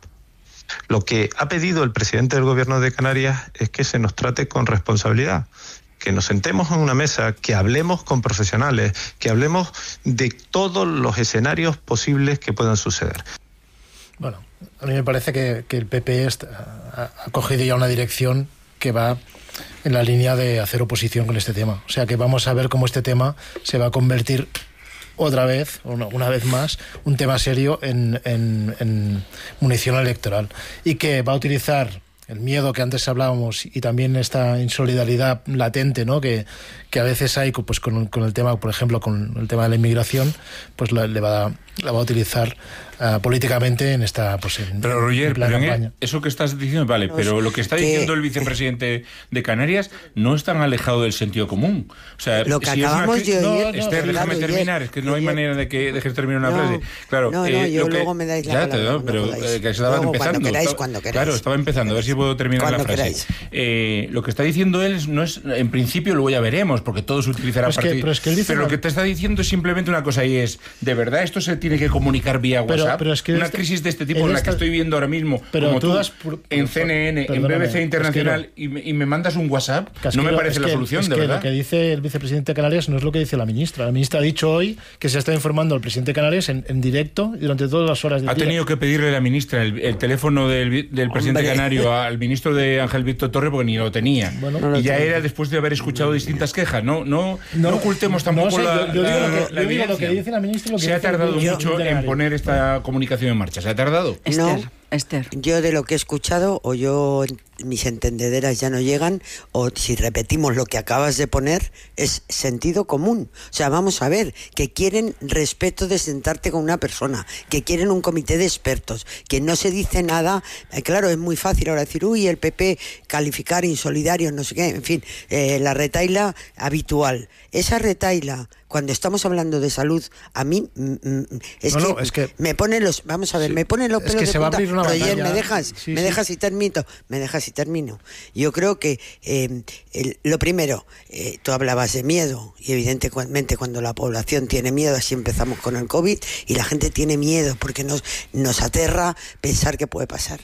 S13: Lo que ha pedido el presidente del Gobierno de Canarias es que se nos trate con responsabilidad, que nos sentemos en una mesa, que hablemos con profesionales, que hablemos de todos los escenarios posibles que puedan suceder.
S9: Bueno, a mí me parece que, que el P P está, ha, ha cogido ya una dirección que va en la línea de hacer oposición con este tema. O sea que vamos a ver cómo este tema se va a convertir otra vez, una, una vez más, un tema serio en, en, en munición electoral, y que va a utilizar el miedo que antes hablábamos y también esta insolidaridad latente, ¿no?, que, que a veces hay pues con, con el tema, por ejemplo, con el tema de la inmigración, pues la, le va, la va a utilizar uh, políticamente en esta pues en,
S10: pero Roger,
S9: en plan
S10: pero
S9: campaña.
S10: eso que estás diciendo, vale,
S12: No,
S10: pero lo que está
S12: que-
S10: diciendo el vicepresidente de Canarias no es tan alejado del sentido común. O sea,
S12: Lo que
S10: si es una
S12: acabamos
S10: cri-
S12: de
S10: no,
S12: oír,
S10: Esther,
S12: claro,
S10: déjame
S12: Roger,
S10: terminar, es que no hay
S12: Roger.
S10: manera de que dejes terminar una
S12: No,
S10: frase. Claro,
S12: no, no,
S10: eh,
S12: yo
S10: lo que,
S12: luego me dais la
S10: ya
S12: palabra
S10: te doy,
S12: cuando
S10: pero
S12: podáis.
S10: eh, que estaba
S12: Luego,
S10: empezando.
S12: cuando queráis,
S10: Estaba-
S12: cuando queráis.
S10: Claro, estaba empezando, a ver si puedo terminar
S12: Cuando
S10: la frase.
S12: queráis.
S10: Eh, lo que está diciendo él no es, en principio luego ya veremos, porque todo se utilizará
S9: Pero
S10: a
S9: es que-
S10: partir.
S9: pero es que él dice
S10: pero lo
S9: una-
S10: que te está diciendo es simplemente una cosa, y es, ¿de verdad esto se tiene que comunicar vía
S9: Pero-
S10: WhatsApp?
S9: pero es que
S10: una
S9: este-
S10: crisis de este tipo
S9: él
S10: en la
S9: está-
S10: que estoy viendo ahora mismo,
S9: Pero
S10: como
S9: tú
S10: tú,
S9: das por-
S10: en C N N, en
S9: perdóname,
S10: B B C
S9: es
S10: Internacional, y me, y me mandas un WhatsApp, no
S9: Casquero,
S10: me parece
S9: es
S10: la
S9: que-
S10: solución,
S9: es
S10: de
S9: que
S10: verdad.
S9: Lo que dice el vicepresidente de Canarias no es lo que dice la ministra. La ministra ha dicho hoy que se está informando al presidente de Canarias en, en directo y durante todas las horas del
S10: Ha
S9: día.
S10: tenido que pedirle la ministra el, el teléfono del, vi- del presidente
S12: Hombre.
S10: canario al ministro de Ángel Víctor Torre, porque ni lo tenía.
S9: Bueno,
S12: No lo
S10: y ya
S12: tenía.
S10: era después de haber escuchado distintas quejas. No, no, no,
S9: No,
S10: ocultemos
S9: no
S10: tampoco
S9: sé,
S10: la,
S9: yo- yo digo
S10: la-
S9: lo que-
S10: la
S9: yo digo lo
S10: evidencia.
S9: que dice la ministra y lo que
S10: Se ha
S9: dice el
S10: tardado
S9: Yo-
S10: mucho
S9: de
S10: en
S9: Canario.
S10: poner esta comunicación en marcha. Se ha tardado.
S8: Esther,
S12: No.
S8: Esther.
S12: Yo de lo que he escuchado, o yo, mis entendederas ya no llegan, o si repetimos lo que acabas de poner, es sentido común. O sea, vamos a ver, que quieren respeto de sentarte con una persona, que quieren un comité de expertos, que no se dice nada. Eh, claro, es muy fácil ahora decir, uy, el P P calificar insolidario, no sé qué, en fin, eh, la retaila habitual. Esa retaila, cuando estamos hablando de salud, a mí mm, mm, es,
S9: No,
S12: que
S9: no, es que-
S12: me pone los, vamos a ver,
S9: Sí,
S12: me pone los
S9: es
S12: pelos
S9: que
S12: de
S9: se va a
S12: punta.
S9: abrir una
S12: Roger,
S9: batalla.
S12: ¿me dejas?
S9: Sí,
S12: ¿Me
S9: sí.
S12: dejas y termino? ¿Me dejas y termino? Yo creo que eh, el- lo primero, eh, tú hablabas de miedo, y evidentemente cuando la población tiene miedo, así empezamos con el COVID, y la gente tiene miedo porque nos, nos aterra pensar que puede pasar.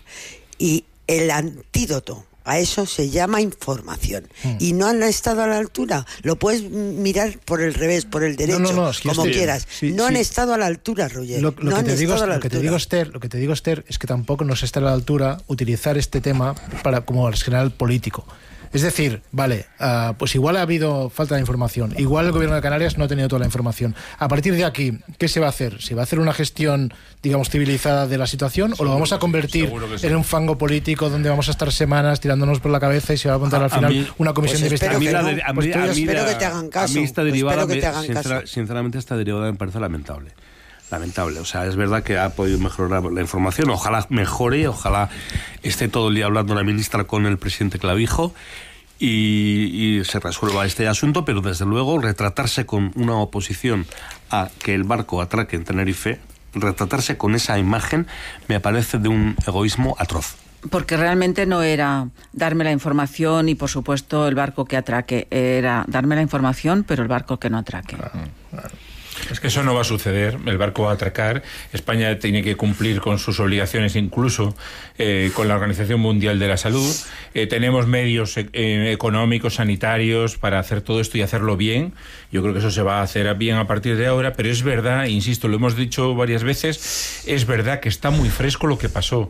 S12: Y el antídoto a eso se llama información.
S9: Mm.
S12: Y no han estado a la altura. Lo puedes mirar por el revés, por el derecho,
S9: No, no, no, es que
S12: como
S9: estoy-
S12: quieras.
S9: sí,
S12: no han
S9: sí.
S12: estado a la altura, Roger.
S9: Lo, lo
S12: no
S9: que
S12: han
S9: te digo,
S12: estado a la
S9: lo que te
S12: altura.
S9: digo, Esther, lo que te digo, Esther, es que tampoco nos está a la altura utilizar este tema para como arsenal político. Es decir, vale, uh, pues igual ha habido falta de información, igual el gobierno de Canarias no ha tenido toda la información. A partir de aquí, ¿qué se va a hacer? ¿Se va a hacer una gestión, digamos, civilizada de la situación, seguro, o lo vamos a convertir
S10: seguro que sí.
S9: en un fango político donde vamos a estar semanas tirándonos por la cabeza y se va a montar
S11: A-
S9: al
S11: a
S9: final
S11: mí-
S9: una comisión
S12: pues
S9: de
S12: espero
S9: investigación?
S12: que
S11: A mí
S12: no.
S11: la- a
S9: Pues
S11: mí-
S9: tú
S11: a
S9: ya-
S11: mí
S12: espero
S11: la-
S12: que te hagan caso.
S11: A mí esta
S12: Pues
S11: derivada,
S12: espero que
S11: me-
S12: te hagan
S11: sincera-
S12: caso.
S11: sinceramente, esta derivada me parece lamentable. Lamentable. O sea, es verdad que ha podido mejorar la información. Ojalá mejore, ojalá esté todo el día hablando la ministra con el presidente Clavijo y, y se resuelva este asunto, pero desde luego retratarse con una oposición a que el barco atraque en Tenerife, retratarse con esa imagen me parece de un egoísmo atroz.
S8: Porque realmente no era darme la información y, por supuesto, el barco que atraque. Era darme la información, pero el barco que no atraque.
S10: Es que eso no va a suceder, el barco va a atracar, España tiene que cumplir con sus obligaciones, incluso eh, con la Organización Mundial de la Salud, eh, tenemos medios eh, económicos, sanitarios para hacer todo esto y hacerlo bien. Yo creo que eso se va a hacer bien a partir de ahora, pero es verdad, insisto, lo hemos dicho varias veces, es verdad que está muy fresco lo que pasó.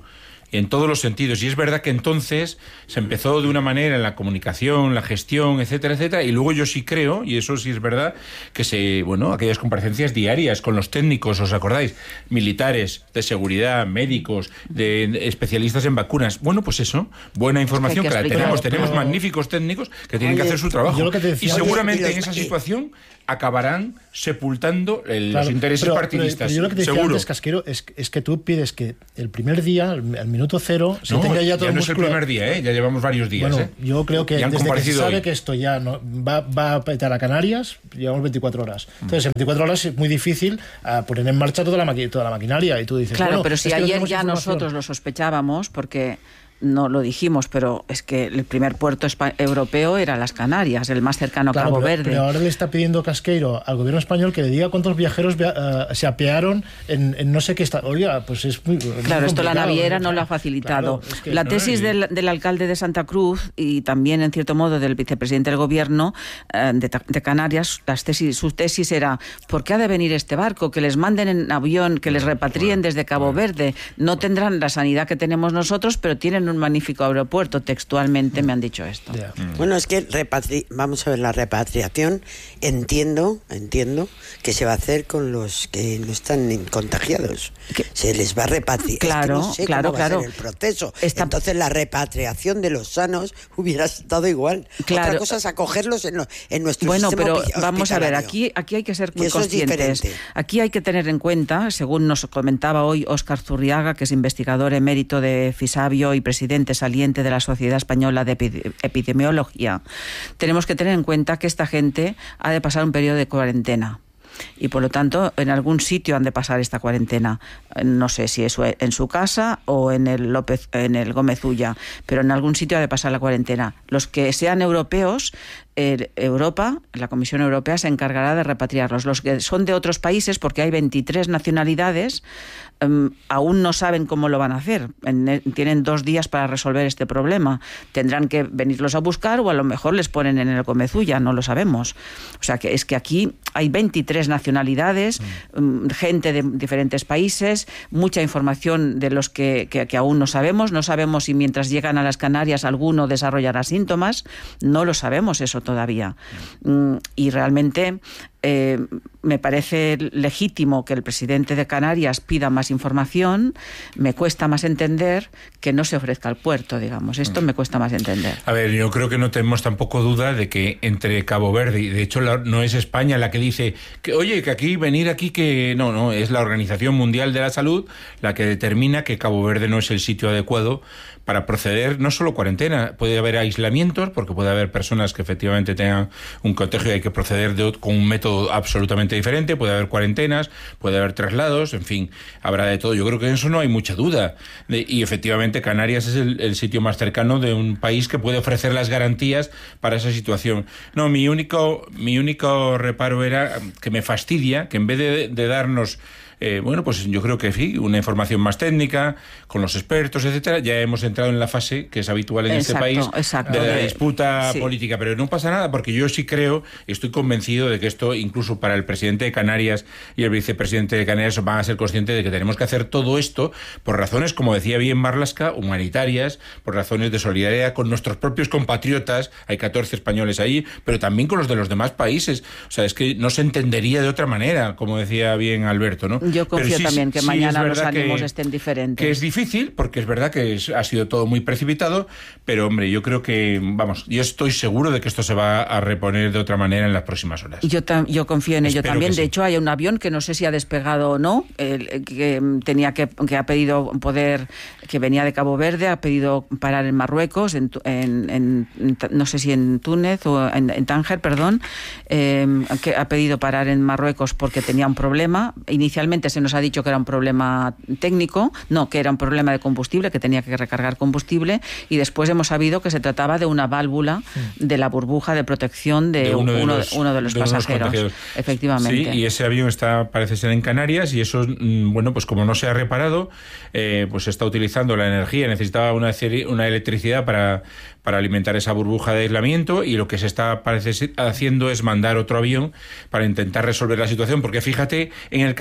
S10: en todos los sentidos. Y es verdad que entonces se empezó de una manera en la comunicación, la gestión, etcétera, etcétera, y luego yo sí creo, y eso sí es verdad, que se, bueno, aquellas comparecencias diarias con los técnicos, ¿os acordáis? Militares, de seguridad, médicos, de especialistas en vacunas. Bueno, pues eso, buena información que, que, que la tenemos, pero... tenemos magníficos técnicos que tienen Oye, que hacer su trabajo. Y seguramente Oye, y los... en esa situación acabarán sepultando el, claro, los intereses
S9: pero,
S10: partidistas.
S9: Pero, pero yo lo que te decía
S10: Seguro.
S9: antes, Casquero, es, es que tú pides que el primer día, al, al minuto cero, se
S10: no,
S9: tenga ya todo
S10: ya
S9: el
S10: no
S9: músculo...
S10: es el primer día, ¿eh? Ya llevamos varios días.
S9: Bueno,
S10: ¿eh?
S9: yo creo que desde que se sabe
S10: hoy.
S9: que esto ya no, va, va a petar a Canarias, llevamos veinticuatro horas. Entonces, en veinticuatro horas es muy difícil uh, poner en marcha toda la, maqui- toda la maquinaria. Y tú dices,
S8: claro,
S9: bueno,
S8: pero si
S9: es que
S8: ayer
S9: no
S8: ya
S9: información.
S8: nosotros lo sospechábamos, porque... no lo dijimos, pero es que el primer puerto europeo era las Canarias, el más cercano a
S9: claro,
S8: Cabo
S9: pero,
S8: Verde.
S9: Pero ahora le está pidiendo Casqueiro al gobierno español que le diga cuántos viajeros uh, se apearon en, en no sé qué está. Oiga, pues es muy.
S8: Claro,
S9: muy
S8: esto la naviera
S9: ¿no?
S8: no lo ha facilitado.
S9: Claro, es que,
S8: la
S9: no,
S8: tesis
S9: y...
S8: del, del alcalde de Santa Cruz y también, en cierto modo, del vicepresidente del gobierno eh, de, de Canarias, las tesis, su tesis era: ¿por qué ha de venir este barco? Que les manden en avión, que les repatrien desde Cabo Verde. No tendrán la sanidad que tenemos nosotros, pero tienen un magnífico aeropuerto. Textualmente me han dicho esto.
S12: Yeah. Bueno, es que repatri- vamos a ver, la repatriación, entiendo, entiendo que se va a hacer con los que no están contagiados. ¿Qué? Se les va a repatriar.
S8: Claro,
S12: es que no sé
S8: claro,
S12: cómo
S8: claro.
S12: va a ser el proceso.
S8: Esta...
S12: Entonces la repatriación de los sanos hubiera estado igual.
S8: Claro.
S12: Otra cosa es acogerlos en, lo, en nuestro
S8: bueno,
S12: sistema
S8: pero vamos a ver, aquí, aquí hay que ser muy conscientes. Aquí hay que tener en cuenta, según nos comentaba hoy Óscar Zurriaga, que es investigador emérito de Fisabio y presidente saliente de la Sociedad Española de Epidemiología, tenemos que tener en cuenta que esta gente ha de pasar un periodo de cuarentena. Y por lo tanto, en algún sitio han de pasar esta cuarentena. No sé si es en su casa o en el López, en el Gómez Ulla, pero en algún sitio ha de pasar la cuarentena. Los que sean europeos, eh, Europa, la Comisión Europea se encargará de repatriarlos. Los que son de otros países, porque hay veintitrés nacionalidades, um, aún no saben cómo lo van a hacer. En, tienen dos días para resolver este problema. Tendrán que venirlos a buscar o a lo mejor les ponen en el Gómez Ulla, no lo sabemos. O sea, que es que aquí hay veintitrés nacionalidades, mm. gente de diferentes países, mucha información de los que, que, que aún no sabemos. No sabemos si mientras llegan a las Canarias alguno desarrollará síntomas. No lo sabemos eso todavía. Mm. Y realmente eh, me parece legítimo que el presidente de Canarias pida más información. Me cuesta más entender que no se ofrezca al puerto, digamos. Esto me cuesta más entender.
S10: A ver, yo creo que no tenemos tampoco duda de que entre Cabo Verde, y de hecho la, no es España la que dice que, oye, que aquí, venir aquí, que no, no, es la Organización Mundial de la Salud la que determina que Cabo Verde no es el sitio adecuado para proceder, no solo cuarentena, puede haber aislamientos, porque puede haber personas que efectivamente tengan un contagio y hay que proceder de, con un método absolutamente diferente, puede haber cuarentenas, puede haber traslados, en fin, habrá de todo. Yo creo que en eso no hay mucha duda. De, y efectivamente Canarias es el, el sitio más cercano de un país que puede ofrecer las garantías para esa situación. No, mi único, mi único reparo era que me fastidia que en vez de, de darnos... Eh, bueno, pues yo creo que sí, una información más técnica, con los expertos, etcétera. Ya hemos entrado en la fase que es habitual en
S8: exacto,
S10: este país
S8: exacto.
S10: de la disputa
S8: sí.
S10: política, pero no pasa nada porque yo sí creo, estoy convencido de que esto, incluso para el presidente de Canarias y el vicepresidente de Canarias, van a ser conscientes de que tenemos que hacer todo esto por razones, como decía bien Marlaska, humanitarias, por razones de solidaridad con nuestros propios compatriotas. Hay catorce españoles ahí, pero también con los de los demás países. O sea, es que no se entendería de otra manera, como decía bien Alberto, ¿no?
S8: Yo confío
S10: sí,
S8: también que
S10: sí,
S8: mañana los
S10: que,
S8: ánimos estén diferentes.
S10: Que es difícil, porque es verdad que es, ha sido todo muy precipitado, pero hombre, yo creo que, vamos, yo estoy seguro de que esto se va a reponer de otra manera en las próximas horas.
S8: Yo, tam, yo confío en ello
S10: Espero
S8: también. De
S10: sí.
S8: hecho, hay un avión que no sé si ha despegado o no, el, que tenía que, que ha pedido poder, que venía de Cabo Verde, ha pedido parar en Marruecos, en, en, en no sé si en Túnez o en, en Tánger, perdón, eh, que ha pedido parar en Marruecos porque tenía un problema. Inicialmente se nos ha dicho que era un problema técnico, no, que era un problema de combustible, que tenía que recargar combustible, y después hemos sabido que se trataba de una válvula de la burbuja de protección de, de uno, de uno, los, uno de los de pasajeros. Efectivamente.
S10: Sí, y ese avión está, parece ser en Canarias, y eso, bueno, pues como no se ha reparado, eh, pues se está utilizando la energía, necesitaba una, una electricidad para, para alimentar esa burbuja de aislamiento, y lo que se está parece haciendo es mandar otro avión para intentar resolver la situación, porque fíjate, en el camino la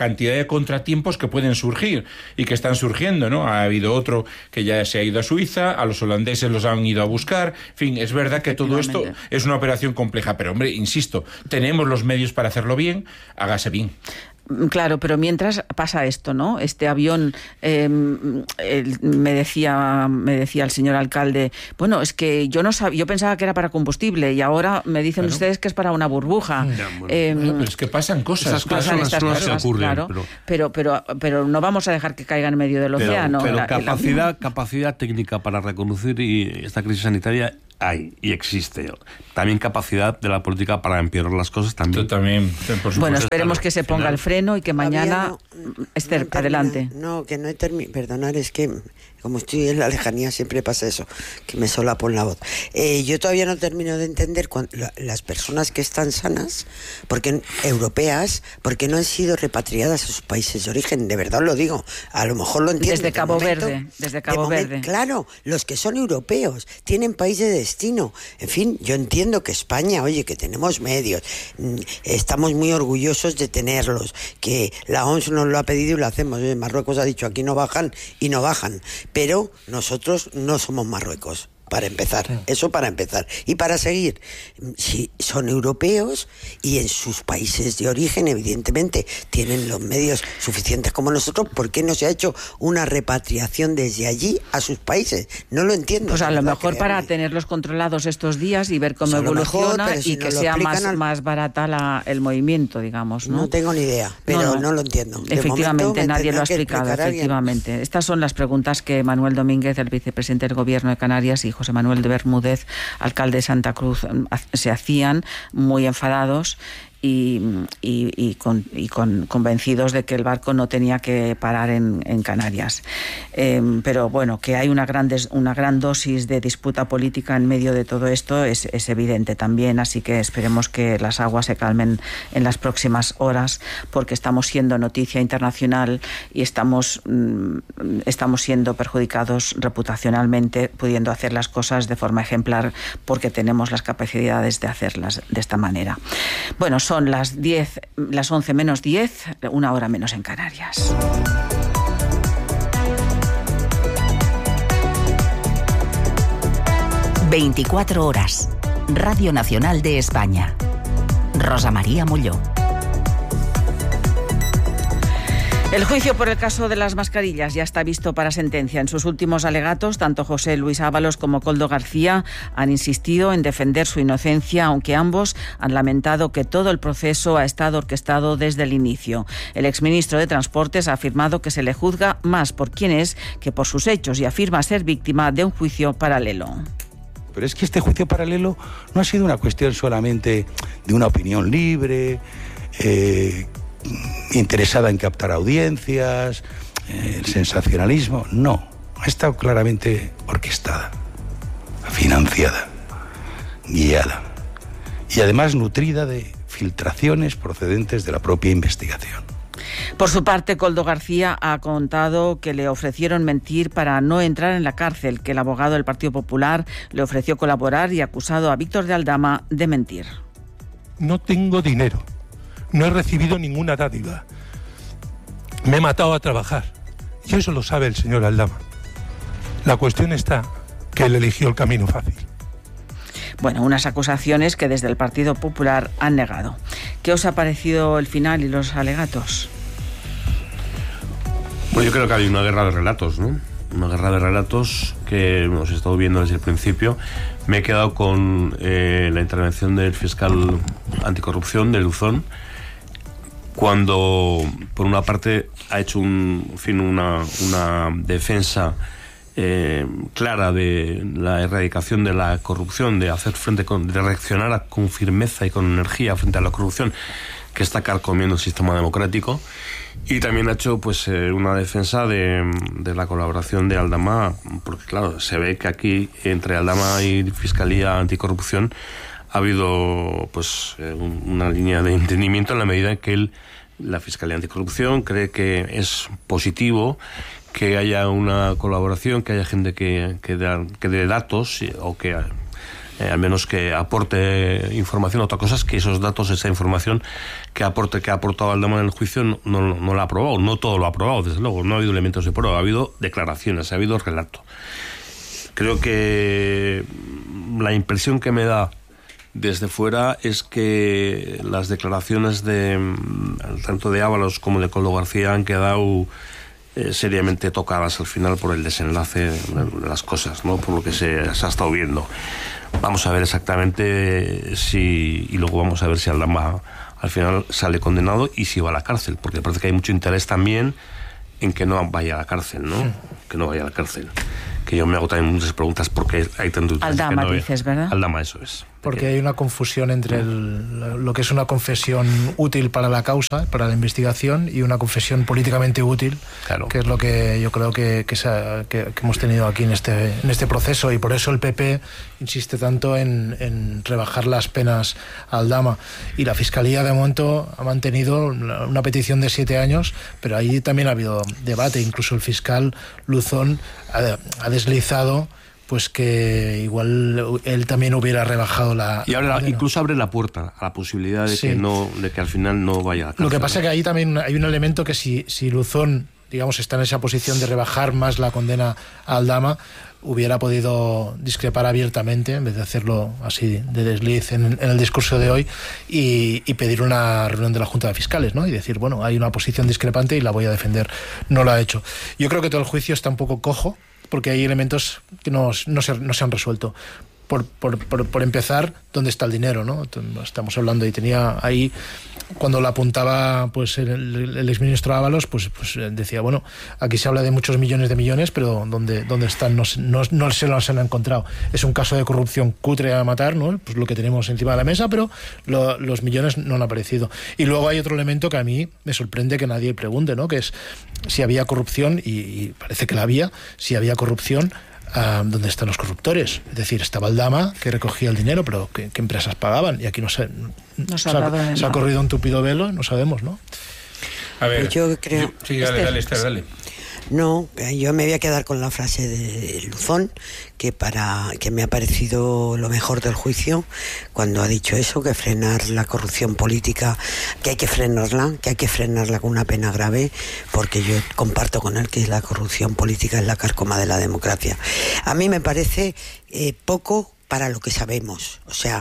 S10: cantidad de contratiempos que pueden surgir y que están surgiendo, ¿no? Ha habido otro que ya se ha ido a Suiza, a los holandeses los han ido a buscar, en fin, es verdad que todo esto es una operación compleja, pero hombre, insisto, tenemos los medios para hacerlo bien, hágase bien.
S8: Claro, pero mientras pasa esto, ¿no? Este avión, eh, el, me decía me decía el señor alcalde, bueno, es que yo no sabía, yo pensaba que era para combustible y ahora me dicen claro. ustedes que es para una burbuja.
S10: Ya, bueno, eh, bueno, pero es que pasan cosas.
S8: Esas pasan estas cosas, ocurren, claro, pero, pero, pero, pero no vamos a dejar que caiga en medio del
S11: pero,
S8: océano.
S11: Pero
S8: la,
S11: capacidad, capacidad técnica para reconducir y esta crisis sanitaria hay y existe. También capacidad de la política para empeorar las cosas también.
S10: también por supuesto,
S8: bueno, esperemos que se ponga
S12: final.
S8: el freno y que mañana...
S12: No,
S8: Esther,
S12: no
S8: adelante.
S12: No, que no he terminado. Perdonar, es que como estoy en la lejanía siempre pasa eso, que me solapo en la voz. Eh, yo todavía no termino de entender cuando, la, las personas que están sanas, porque europeas, porque no han sido repatriadas a sus países de origen. De verdad os lo digo. A lo mejor lo entiendo.
S8: Desde Cabo
S12: momento,
S8: Verde. Desde Cabo
S12: momento,
S8: Verde.
S12: Claro, los que son europeos tienen país de destino. En fin, yo entiendo que España, oye, que tenemos medios, estamos muy orgullosos de tenerlos, que la O M S nos lo ha pedido y lo hacemos. Marruecos ha dicho aquí no bajan y no bajan, pero nosotros no somos Marruecos. Para empezar, sí. Eso para empezar. Y para seguir, si son europeos y en sus países de origen, evidentemente, tienen los medios suficientes como nosotros, ¿por qué no se ha hecho una repatriación desde allí a sus países? No lo entiendo.
S8: Pues a lo mejor que... para tenerlos controlados estos días y ver cómo pues evoluciona mejor, si y que sea más, al... más barata la, el movimiento, digamos, ¿no?
S12: No tengo ni idea, pero no, no. no lo entiendo. De
S8: efectivamente, nadie lo ha explicado, efectivamente. Alguien. Estas son las preguntas que Manuel Domínguez, el vicepresidente del Gobierno de Canarias, y José Manuel de Bermúdez, alcalde de Santa Cruz, se hacían muy enfadados y, y, y, con, y con, convencidos de que el barco no tenía que parar en, en Canarias. Eh, pero bueno, que hay una gran, des, una gran dosis de disputa política en medio de todo esto es, es evidente también, así que esperemos que las aguas se calmen en las próximas horas, porque estamos siendo noticia internacional y estamos, mm, estamos siendo perjudicados reputacionalmente, pudiendo hacer las cosas de forma ejemplar porque tenemos las capacidades de hacerlas de esta manera. Bueno, son las diez, las once menos diez, una hora menos en Canarias.
S14: veinticuatro horas. Radio Nacional de España. Rosa María Molló.
S8: El juicio por el caso de las mascarillas ya está visto para sentencia. En sus últimos alegatos, tanto José Luis Ábalos como Koldo García han insistido en defender su inocencia, aunque ambos han lamentado que todo el proceso ha estado orquestado desde el inicio. El exministro de Transportes ha afirmado que se le juzga más por quién es que por sus hechos y afirma ser víctima de un juicio paralelo.
S15: Pero es que este juicio paralelo no ha sido una cuestión solamente de una opinión libre, eh, interesada en captar audiencias, eh, el sensacionalismo. No, ha estado claramente orquestada, financiada, guiada y además nutrida de filtraciones procedentes de la propia investigación.
S8: Por su parte, Koldo García ha contado que le ofrecieron mentir para no entrar en la cárcel, que el abogado del Partido Popular le ofreció colaborar y acusado a Víctor de Aldama de mentir.
S16: No tengo dinero, no he recibido ninguna dádiva, me he matado a trabajar y eso lo sabe el señor Aldama. La cuestión está que él eligió el camino fácil.
S8: Bueno, unas acusaciones que desde el Partido Popular han negado. ¿Qué os ha parecido el final y los alegatos?
S11: Bueno, yo creo que hay una guerra de relatos, ¿no? Una guerra de relatos que hemos estado viendo desde el principio. Me he quedado con eh, la intervención del fiscal anticorrupción de Luzón, cuando, por una parte, ha hecho un, en fin, una, una defensa Eh, clara de la erradicación de la corrupción, de hacer frente con, de reaccionar con firmeza y con energía frente a la corrupción que está carcomiendo el sistema democrático, y también ha hecho pues eh, una defensa de, de la colaboración de Aldama, porque claro, se ve que aquí entre Aldama y Fiscalía Anticorrupción ha habido pues eh, un, una línea de entendimiento en la medida en que él, la Fiscalía Anticorrupción, cree que es positivo que haya una colaboración, que haya gente que, que, da, que dé datos o que eh, al menos que aporte información. Otra cosa es que esos datos, esa información que aporte, que ha aportado Aldama en el juicio, no, no, no lo ha aprobado, no todo lo ha aprobado, desde luego, no ha habido elementos de prueba, ha habido declaraciones, ha habido relato. Creo que la impresión que me da desde fuera es que las declaraciones de tanto de Ábalos como de Koldo García han quedado eh, seriamente tocadas al final por el desenlace de las cosas, ¿no? Por lo que se, se ha estado viendo. Vamos a ver exactamente si, y luego vamos a ver si Aldama al final sale condenado y si va a la cárcel, porque parece que hay mucho interés también en que no vaya a la cárcel, ¿no? Sí. Que no vaya a la cárcel. Que yo me hago también muchas preguntas porque hay tanto...
S8: Aldama,
S11: que no
S8: dices, ¿verdad?
S11: Aldama, eso es.
S9: Porque hay una confusión entre el, lo que es una confesión útil para la causa, para la investigación, y una confesión políticamente útil, claro, que es lo que yo creo que, que, se ha, que, que hemos tenido aquí en este, en este proceso, y por eso el P P insiste tanto en, en rebajar las penas a Aldama. Y la Fiscalía de momento ha mantenido una petición de siete años, pero ahí también ha habido debate. Incluso el fiscal Luzón ha, ha deslizado pues que igual él también hubiera rebajado la...
S11: Y ahora la, incluso abre la puerta a la posibilidad de, sí, que no, de que al final no vaya a la cárcel.
S9: Lo que pasa es que ahí también hay un elemento que si, si Luzón, digamos, está en esa posición de rebajar más la condena a Aldama, hubiera podido discrepar abiertamente, en vez de hacerlo así de desliz en, en el discurso de hoy, y, y pedir una reunión de la Junta de Fiscales, ¿no? Y decir, bueno, hay una posición discrepante y la voy a defender. No lo ha hecho. Yo creo que todo el juicio está un poco cojo, porque hay elementos que no, no, se, no se han resuelto. Por, por, por, por empezar, ¿dónde está el dinero, no? Estamos hablando, y tenía ahí, cuando lo apuntaba pues el, el exministro Ábalos, pues, pues decía, bueno, aquí se habla de muchos millones de millones, pero ¿dónde, dónde están? No, no, no se los han encontrado. Es un caso de corrupción cutre a matar, ¿no? Pues lo que tenemos encima de la mesa, pero lo, los millones no han aparecido. Y luego hay otro elemento que a mí me sorprende que nadie pregunte, ¿no? Que es si había corrupción, y, y parece que la había, si había corrupción, Uh, ¿dónde están los corruptores? Es decir, estaba Aldama, que recogía el dinero, pero ¿qué, qué empresas pagaban? Y aquí no se,
S8: no se,
S9: se,
S8: ha,
S9: ha, se ha corrido un tupido velo, no sabemos, ¿no?
S12: A ver, yo creo... Yo,
S10: sí, dale, dale, Esther, dale.
S12: No, yo me voy a quedar con la frase de Luzón, que para que me ha parecido lo mejor del juicio, cuando ha dicho eso, que frenar la corrupción política, que hay que frenarla, que hay que frenarla con una pena grave, porque yo comparto con él que la corrupción política es la carcoma de la democracia. A mí me parece eh, poco para lo que sabemos. O sea,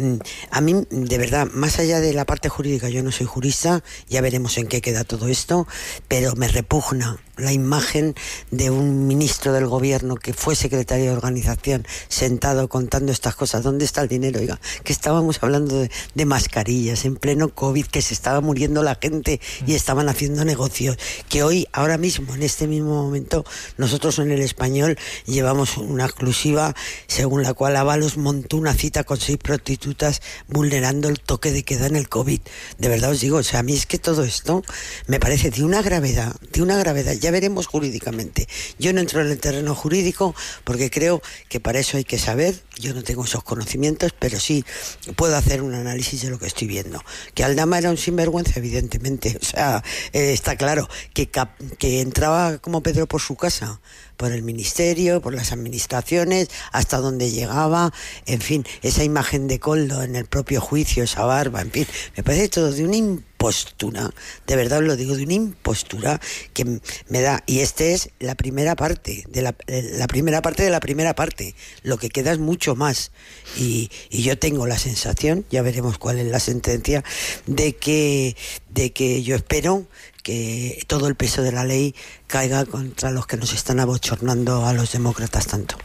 S12: a mí, de verdad, más allá de la parte jurídica, yo no soy jurista, ya veremos en qué queda todo esto, pero me repugna la imagen de un ministro del gobierno que fue secretario de organización sentado contando estas cosas. ¿Dónde está el dinero? Oiga, que estábamos hablando de, de mascarillas en pleno COVID, que se estaba muriendo la gente y estaban haciendo negocios, que hoy, ahora mismo, en este mismo momento, nosotros en El Español llevamos una exclusiva según la cual Ábalos montó una cita con seis prostitutas vulnerando el toque de queda en el COVID. De verdad os digo, o sea, a mí es que todo esto me parece de una gravedad, de una gravedad. Ya veremos jurídicamente. Yo no entro en el terreno jurídico porque creo que para eso hay que saber. Yo no tengo esos conocimientos, pero sí puedo hacer un análisis de lo que estoy viendo. Que Aldama era un sinvergüenza, evidentemente. O sea, eh, está claro que, cap- que entraba como Pedro por su casa, por el ministerio, por las administraciones, hasta donde llegaba, en fin, esa imagen de Koldo en el propio juicio, esa barba, en fin, me parece todo de una impostura, de verdad os lo digo, de una impostura que me da, y esta es la primera parte, de la, la primera parte de la primera parte, lo que queda es mucho más, y, y yo tengo la sensación, ya veremos cuál es la sentencia, de que, de que yo espero que todo el peso de la ley caiga contra los que nos están abochornando a los demócratas tanto.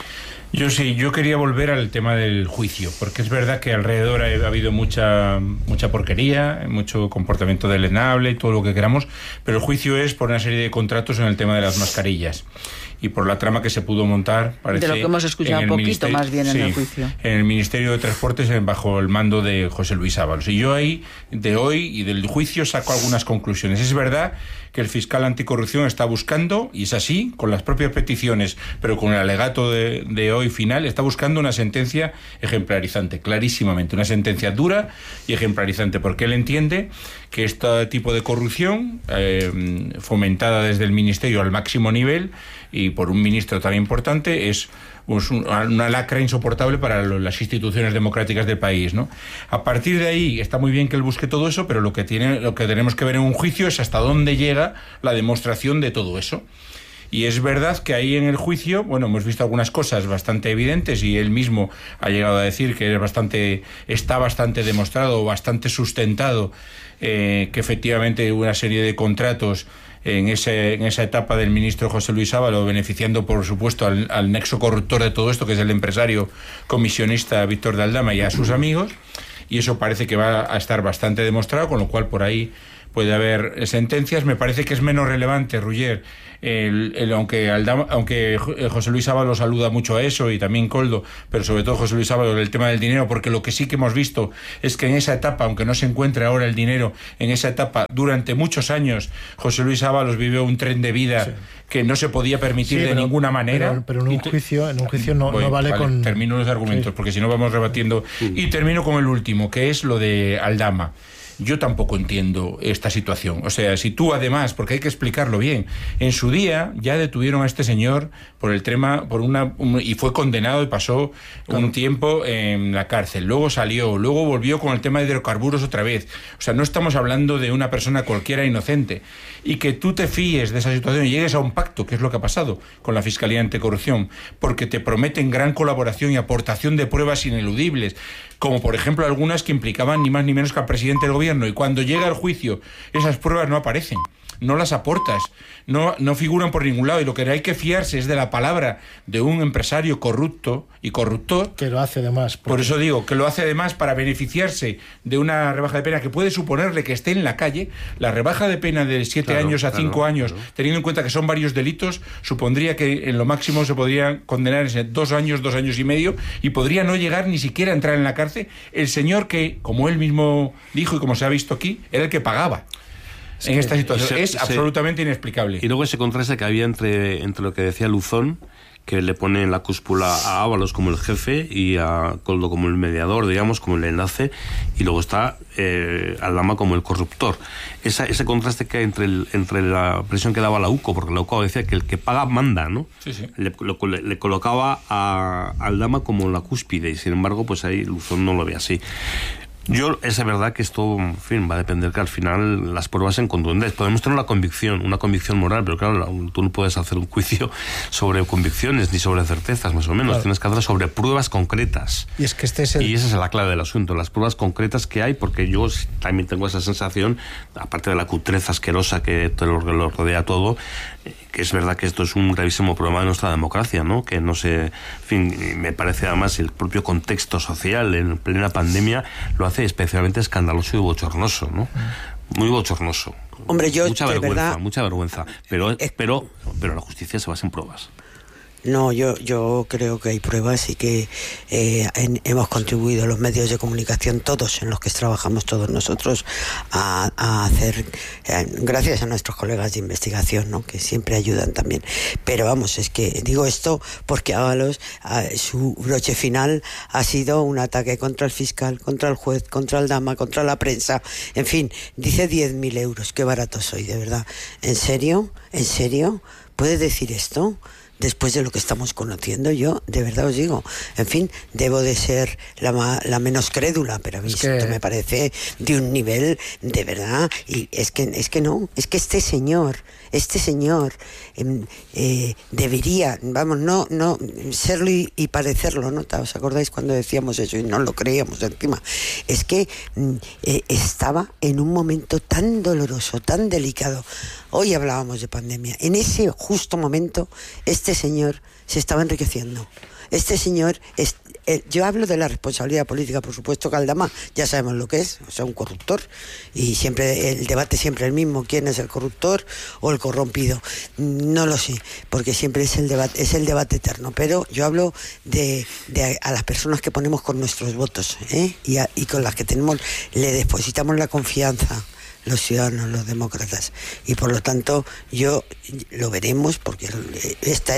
S10: Yo sí, yo quería volver al tema del juicio, porque es verdad que alrededor ha, ha habido mucha mucha porquería, mucho comportamiento delenable y todo lo que queramos, pero el juicio es por una serie de contratos en el tema de las mascarillas y por la trama que se pudo montar, parece,
S8: de lo que hemos escuchado un poquito más bien
S10: sí,
S8: en el juicio.
S10: En el Ministerio de Transportes bajo el mando de José Luis Ábalos. Y yo ahí, de hoy y del juicio, saco algunas conclusiones. Es verdad que el fiscal anticorrupción está buscando, y es así, con las propias peticiones, pero con el alegato de, de hoy final, está buscando una sentencia ejemplarizante, clarísimamente, una sentencia dura y ejemplarizante, porque él entiende que este tipo de corrupción, eh, fomentada desde el Ministerio al máximo nivel y por un ministro tan importante, es pues, una lacra insoportable para las instituciones democráticas del país, ¿no? A partir de ahí está muy bien que él busque todo eso, pero lo que tiene, lo que tenemos que ver en un juicio es hasta dónde llega la demostración de todo eso. Y es verdad que ahí en el juicio, bueno, hemos visto algunas cosas bastante evidentes y él mismo ha llegado a decir que es bastante, está bastante demostrado, bastante sustentado, eh, que efectivamente hubo una serie de contratos en, ese, en esa etapa del ministro José Luis Ábalos, beneficiando por supuesto al, al nexo corruptor de todo esto, que es el empresario comisionista Víctor de Aldama y a sus amigos, y eso parece que va a estar bastante demostrado, con lo cual por ahí puede haber sentencias. Me parece que es menos relevante, Ruller, el, el, aunque, Aldama, aunque José Luis Ábalos aluda mucho a eso, y también Koldo, pero sobre todo José Luis Ábalos, el tema del dinero, porque lo que sí que hemos visto es que en esa etapa, aunque no se encuentre ahora el dinero, en esa etapa, durante muchos años, José Luis Ábalos vivió un tren de vida sí. que no se podía permitir sí,
S9: pero,
S10: de ninguna manera.
S9: Pero, pero en un juicio, en un juicio no, Voy, no vale, vale con...
S10: Termino los argumentos, sí. porque si no vamos rebatiendo. Sí. Y termino con el último, que es lo de Aldama. Yo tampoco entiendo esta situación. O sea, si tú además, porque hay que explicarlo bien, en su día ya detuvieron a este señor por el tema, por una, un, y fue condenado y pasó claro. un tiempo en la cárcel. Luego salió, luego volvió con el tema de hidrocarburos otra vez. O sea, no estamos hablando de una persona cualquiera inocente. Y que tú te fíes de esa situación y llegues a un pacto, que es lo que ha pasado con la Fiscalía Anticorrupción, porque te prometen gran colaboración y aportación de pruebas ineludibles, como por ejemplo algunas que implicaban ni más ni menos que al presidente del gobierno, y cuando llega el juicio esas pruebas no aparecen, no las aportas, no, no figuran por ningún lado, y lo que hay que fiarse es de la palabra de un empresario corrupto y corruptor.
S9: Que lo hace además.
S10: Porque... Por eso digo, que lo hace además para beneficiarse de una rebaja de pena que puede suponerle que esté en la calle. La rebaja de pena de siete claro, años a claro, cinco años, claro. teniendo en cuenta que son varios delitos, supondría que en lo máximo se podría condenar en dos años, dos años y medio, y podría no llegar ni siquiera a entrar en la cárcel el señor que, como él mismo dijo y como se ha visto aquí, era el que pagaba. Es en que, esta situación se, es se, absolutamente inexplicable.
S11: Y luego ese contraste que había entre, entre lo que decía Luzón, que le pone en la cúspula a Ábalos como el jefe y a Koldo como el mediador, digamos, como el enlace, y luego está eh, Aldama como el corruptor. Esa, ese contraste que hay entre, el, entre la presión que daba la U C O, porque la U C O decía que el que paga manda, ¿no?
S10: Sí, sí.
S11: Le, lo, le, le colocaba a Aldama como la cúspide, y sin embargo, pues ahí Luzón no lo ve así. Yo, es verdad que esto, en fin, va a depender que al final las pruebas sean contundentes. Podemos tener una convicción, una convicción moral, pero claro, tú no puedes hacer un juicio sobre convicciones ni sobre certezas, más o menos. Claro. Tienes que hacer sobre pruebas concretas.
S9: Y es que este es el...
S11: Y esa es la clave del asunto, las pruebas concretas que hay, porque yo también tengo esa sensación, aparte de la cutreza asquerosa que te lo, lo rodea todo, que es verdad que esto es un gravísimo problema de nuestra democracia, ¿no? Que no sé, en fin, me parece además el propio contexto social en plena pandemia lo hace especialmente escandaloso y bochornoso, ¿no? Muy bochornoso.
S12: Hombre, yo
S11: mucha
S12: de
S11: vergüenza,
S12: verdad,
S11: mucha vergüenza, pero pero pero la justicia se basa en pruebas.
S12: No, yo yo creo que hay pruebas y que eh, en, hemos contribuido los medios de comunicación, todos en los que trabajamos todos nosotros, a, a hacer, eh, gracias a nuestros colegas de investigación, ¿no? Que siempre ayudan también. Pero vamos, es que digo esto porque Ábalos, eh, su broche final ha sido un ataque contra el fiscal, contra el juez, contra el Dama, contra la prensa, en fin, dice diez mil euros, qué barato soy, de verdad. ¿En serio? ¿En serio? ¿Puede decir esto? Después de lo que estamos conociendo, yo de verdad os digo, en fin, debo de ser la, ma, la menos crédula, pero a mí es que... esto me parece de un nivel de verdad, y es que es que no, es que este señor, este señor eh, eh, debería, vamos, no no serlo y, y parecerlo, ¿no? ¿Os acordáis cuando decíamos eso y no lo creíamos encima? Es que eh, estaba en un momento tan doloroso, tan delicado. Hoy hablábamos de pandemia. En ese justo momento, este señor se estaba enriqueciendo. Este señor, es, eh, yo hablo de la responsabilidad política, por supuesto que Aldama ya sabemos lo que es, o sea, un corruptor, y siempre el debate siempre el mismo, quién es el corruptor o el corrompido, no lo sé, porque siempre es el debate, es el debate eterno, pero yo hablo de, de a, a las personas que ponemos con nuestros votos, ¿eh? y, a, y con las que tenemos, le depositamos la confianza, los ciudadanos, los demócratas, y por lo tanto yo lo veremos, porque esta es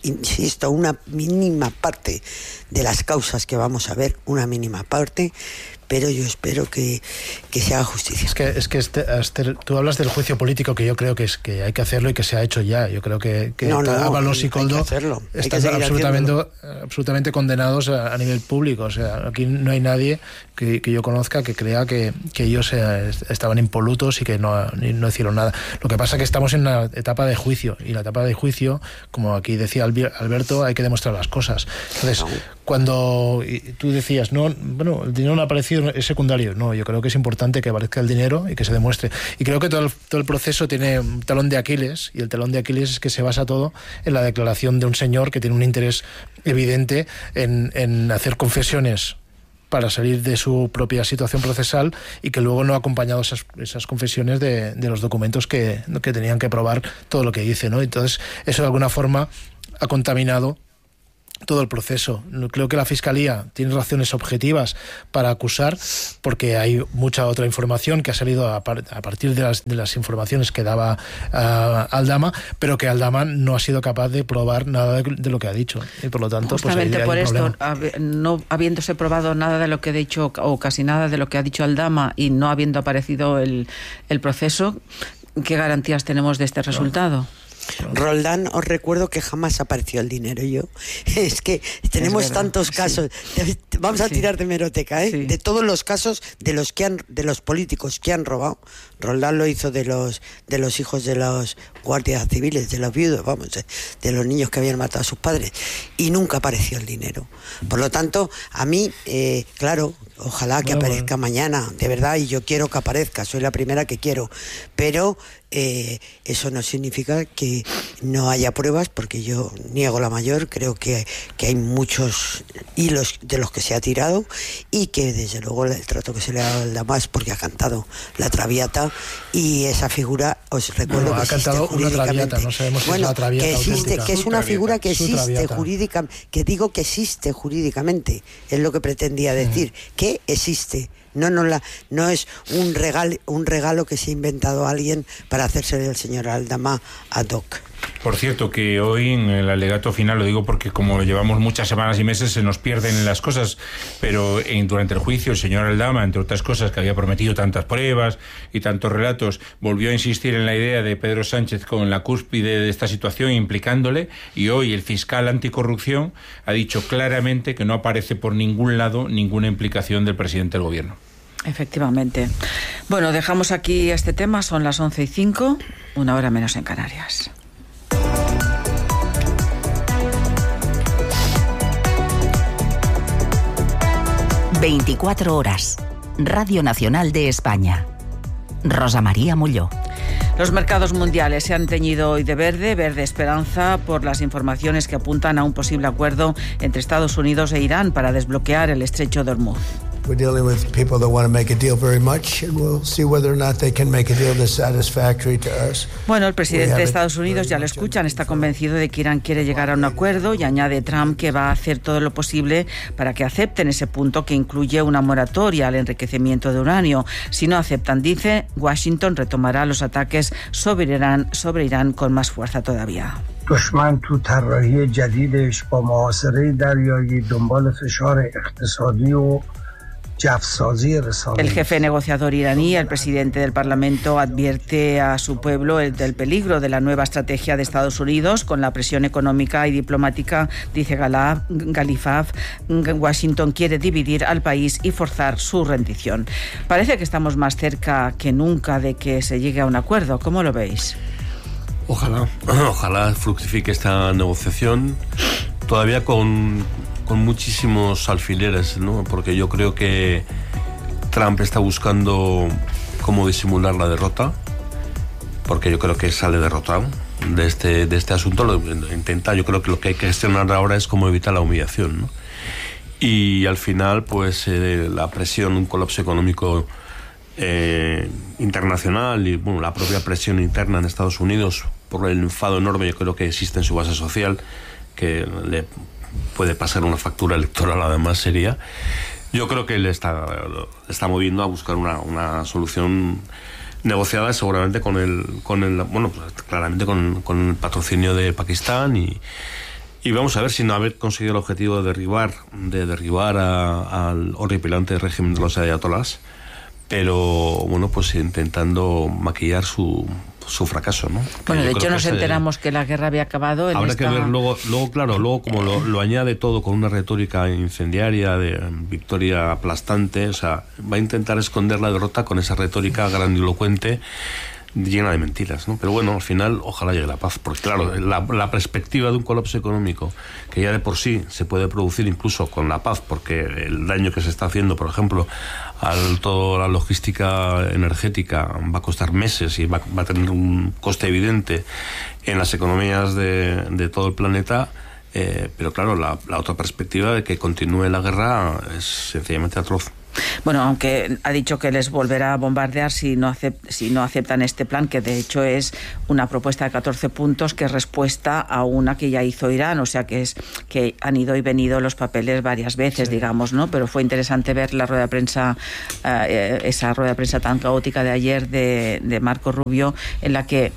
S12: insisto, una mínima parte de las causas que vamos a ver, una mínima parte, pero yo espero que, que se haga justicia.
S9: Es que, es que este, Esther, tú hablas del juicio político, que yo creo que es que hay que hacerlo y que se ha hecho ya. Yo creo que, que
S12: no, no,
S9: Ábalos y Koldo
S12: están
S9: absolutamente, absolutamente condenados a, a nivel público. O sea, aquí no hay nadie que, que yo conozca que crea que, que ellos eh, estaban impolutos y que no, no hicieron nada. Lo que pasa es que estamos en una etapa de juicio, y la etapa de juicio, como aquí decía Alberto, hay que demostrar las cosas. Entonces, no. cuando tú decías, no, bueno, el dinero no ha aparecido, es secundario. No, yo creo que es importante que aparezca el dinero y que se demuestre. Y creo que todo el, todo el proceso tiene un talón de Aquiles, y el talón de Aquiles es que se basa todo en la declaración de un señor que tiene un interés evidente en, en hacer confesiones para salir de su propia situación procesal, y que luego no ha acompañado esas, esas confesiones de, de los documentos que, que tenían que probar todo lo que dice, ¿no? Entonces, eso de alguna forma ha contaminado todo el proceso. Creo que la Fiscalía tiene razones objetivas para acusar, porque hay mucha otra información que ha salido a, par a partir de las, de las informaciones que daba uh, Aldama, pero que Aldama no ha sido capaz de probar nada de, de lo que ha dicho, y por lo tanto
S8: justamente
S9: pues,
S8: por esto,
S9: problema.
S8: No habiéndose probado nada de lo que ha dicho, o casi nada de lo que ha dicho Aldama, y no habiendo aparecido el, el proceso, ¿qué garantías tenemos de este resultado? No.
S12: Roldán, os recuerdo que jamás apareció el dinero. Yo es que tenemos es tantos casos, sí. Vamos a tirar de hemeroteca, ¿eh? Sí. De todos los casos de los que han, de los políticos que han robado. Roldán lo hizo de los de los hijos de los guardias civiles, de los viudos, vamos, de los niños que habían matado a sus padres, y nunca apareció el dinero. Por lo tanto, a mí, eh, claro, ojalá que bueno, aparezca bueno. mañana, de verdad, y yo quiero que aparezca, soy la primera que quiero, pero eh, eso no significa que no haya pruebas, porque yo niego la mayor, creo que, que hay muchos hilos de los que se ha tirado, y que desde luego el trato que se le ha dado al Damas, porque ha cantado la Traviata, y esa figura, os recuerdo
S9: bueno,
S12: que
S9: ha cantado una Traviata, no sabemos si
S12: bueno,
S9: es la Traviata
S12: que existe,
S9: auténtica.
S12: que es una figura que existe jurídica, que digo que existe jurídicamente, es lo que pretendía decir, mm. que existe. No, no, la, no es un regalo, un regalo que se ha inventado alguien para hacerse el señor Aldama ad hoc.
S10: Por cierto, que hoy en el alegato final, lo digo porque como llevamos muchas semanas y meses se nos pierden las cosas, pero en, durante el juicio el señor Aldama, entre otras cosas, que había prometido tantas pruebas y tantos relatos, volvió a insistir en la idea de Pedro Sánchez con la cúspide de esta situación, implicándole, y hoy el fiscal anticorrupción ha dicho claramente que no aparece por ningún lado ninguna implicación del presidente del gobierno.
S8: Efectivamente. Bueno, dejamos aquí este tema, son las once y cinco, una hora menos en Canarias.
S14: veinticuatro horas. Radio Nacional de España. Rosa María Molló.
S8: Los mercados mundiales se han teñido hoy de verde, verde esperanza, por las informaciones que apuntan a un posible acuerdo entre Estados Unidos e Irán para desbloquear el estrecho de Hormuz.
S17: We're dealing with people that want to make a deal very much, and we'll see whether or not they can make a deal that's satisfactory to us.
S8: Bueno, el presidente de Estados Unidos, ya lo escuchan, está convencido de que Irán quiere llegar a un acuerdo, y añade Trump que va a hacer todo lo posible para que acepten ese punto, que incluye una moratoria al enriquecimiento de uranio. Si no aceptan, dice, Washington retomará los ataques sobre Irán, sobre Irán con más fuerza todavía.
S18: دشمن تو طراحی جدیدش با محاصره دریایی دنبال فشار اقتصادی و
S8: El jefe negociador iraní, el presidente del Parlamento, advierte a su pueblo del peligro de la nueva estrategia de Estados Unidos con la presión económica y diplomática, dice Galifaf. Washington quiere dividir al país y forzar su rendición. Parece que estamos más cerca que nunca de que se llegue a un acuerdo. ¿Cómo lo veis?
S11: Ojalá, ojalá fructifique esta negociación, todavía con... con muchísimos alfileres, ¿no? Porque yo creo que Trump está buscando cómo disimular la derrota, porque yo creo que sale derrotado de este, de este asunto. Lo intenta, yo creo que lo que hay que gestionar ahora es cómo evitar la humillación, ¿no? Y al final, pues eh, la presión, un colapso económico eh, internacional y bueno, la propia presión interna en Estados Unidos por el enfado enorme, yo creo que existe en su base social, que le puede pasar una factura electoral, además sería. Yo creo que le está, le está moviendo a buscar una, una solución negociada, seguramente con el, con el bueno, pues claramente con, con el patrocinio de Pakistán y, Y vamos a ver si no haber conseguido el objetivo de derribar, de derribar a, al horripilante régimen de los ayatolás, pero bueno, pues intentando maquillar su, su fracaso, ¿no?
S8: Bueno,
S11: Yo
S8: de hecho
S11: creo
S8: nos
S11: que
S8: enteramos que la guerra había acabado en
S11: Habrá
S8: esta...
S11: que ver luego, luego claro, luego como lo, lo añade todo con una retórica incendiaria de victoria aplastante, o sea, va a intentar esconder la derrota con esa retórica grandilocuente llena de mentiras, ¿no? Pero bueno, al final ojalá llegue la paz, porque claro, la, la perspectiva de un colapso económico que ya de por sí se puede producir incluso con la paz, porque el daño que se está haciendo, por ejemplo, a toda la logística energética va a costar meses y va, va a tener un coste evidente en las economías de, de todo el planeta. Eh, pero claro, la, la otra perspectiva de que continúe la guerra es sencillamente atroz.
S8: Bueno, aunque ha dicho que les volverá a bombardear si no, acept, si no aceptan este plan, que de hecho es una propuesta de catorce puntos que es respuesta a una que ya hizo Irán, o sea que es que han ido y venido los papeles varias veces, sí. digamos, ¿no? Pero fue interesante ver la rueda de prensa, eh, esa rueda de prensa tan caótica de ayer de, de Marco Rubio, en la que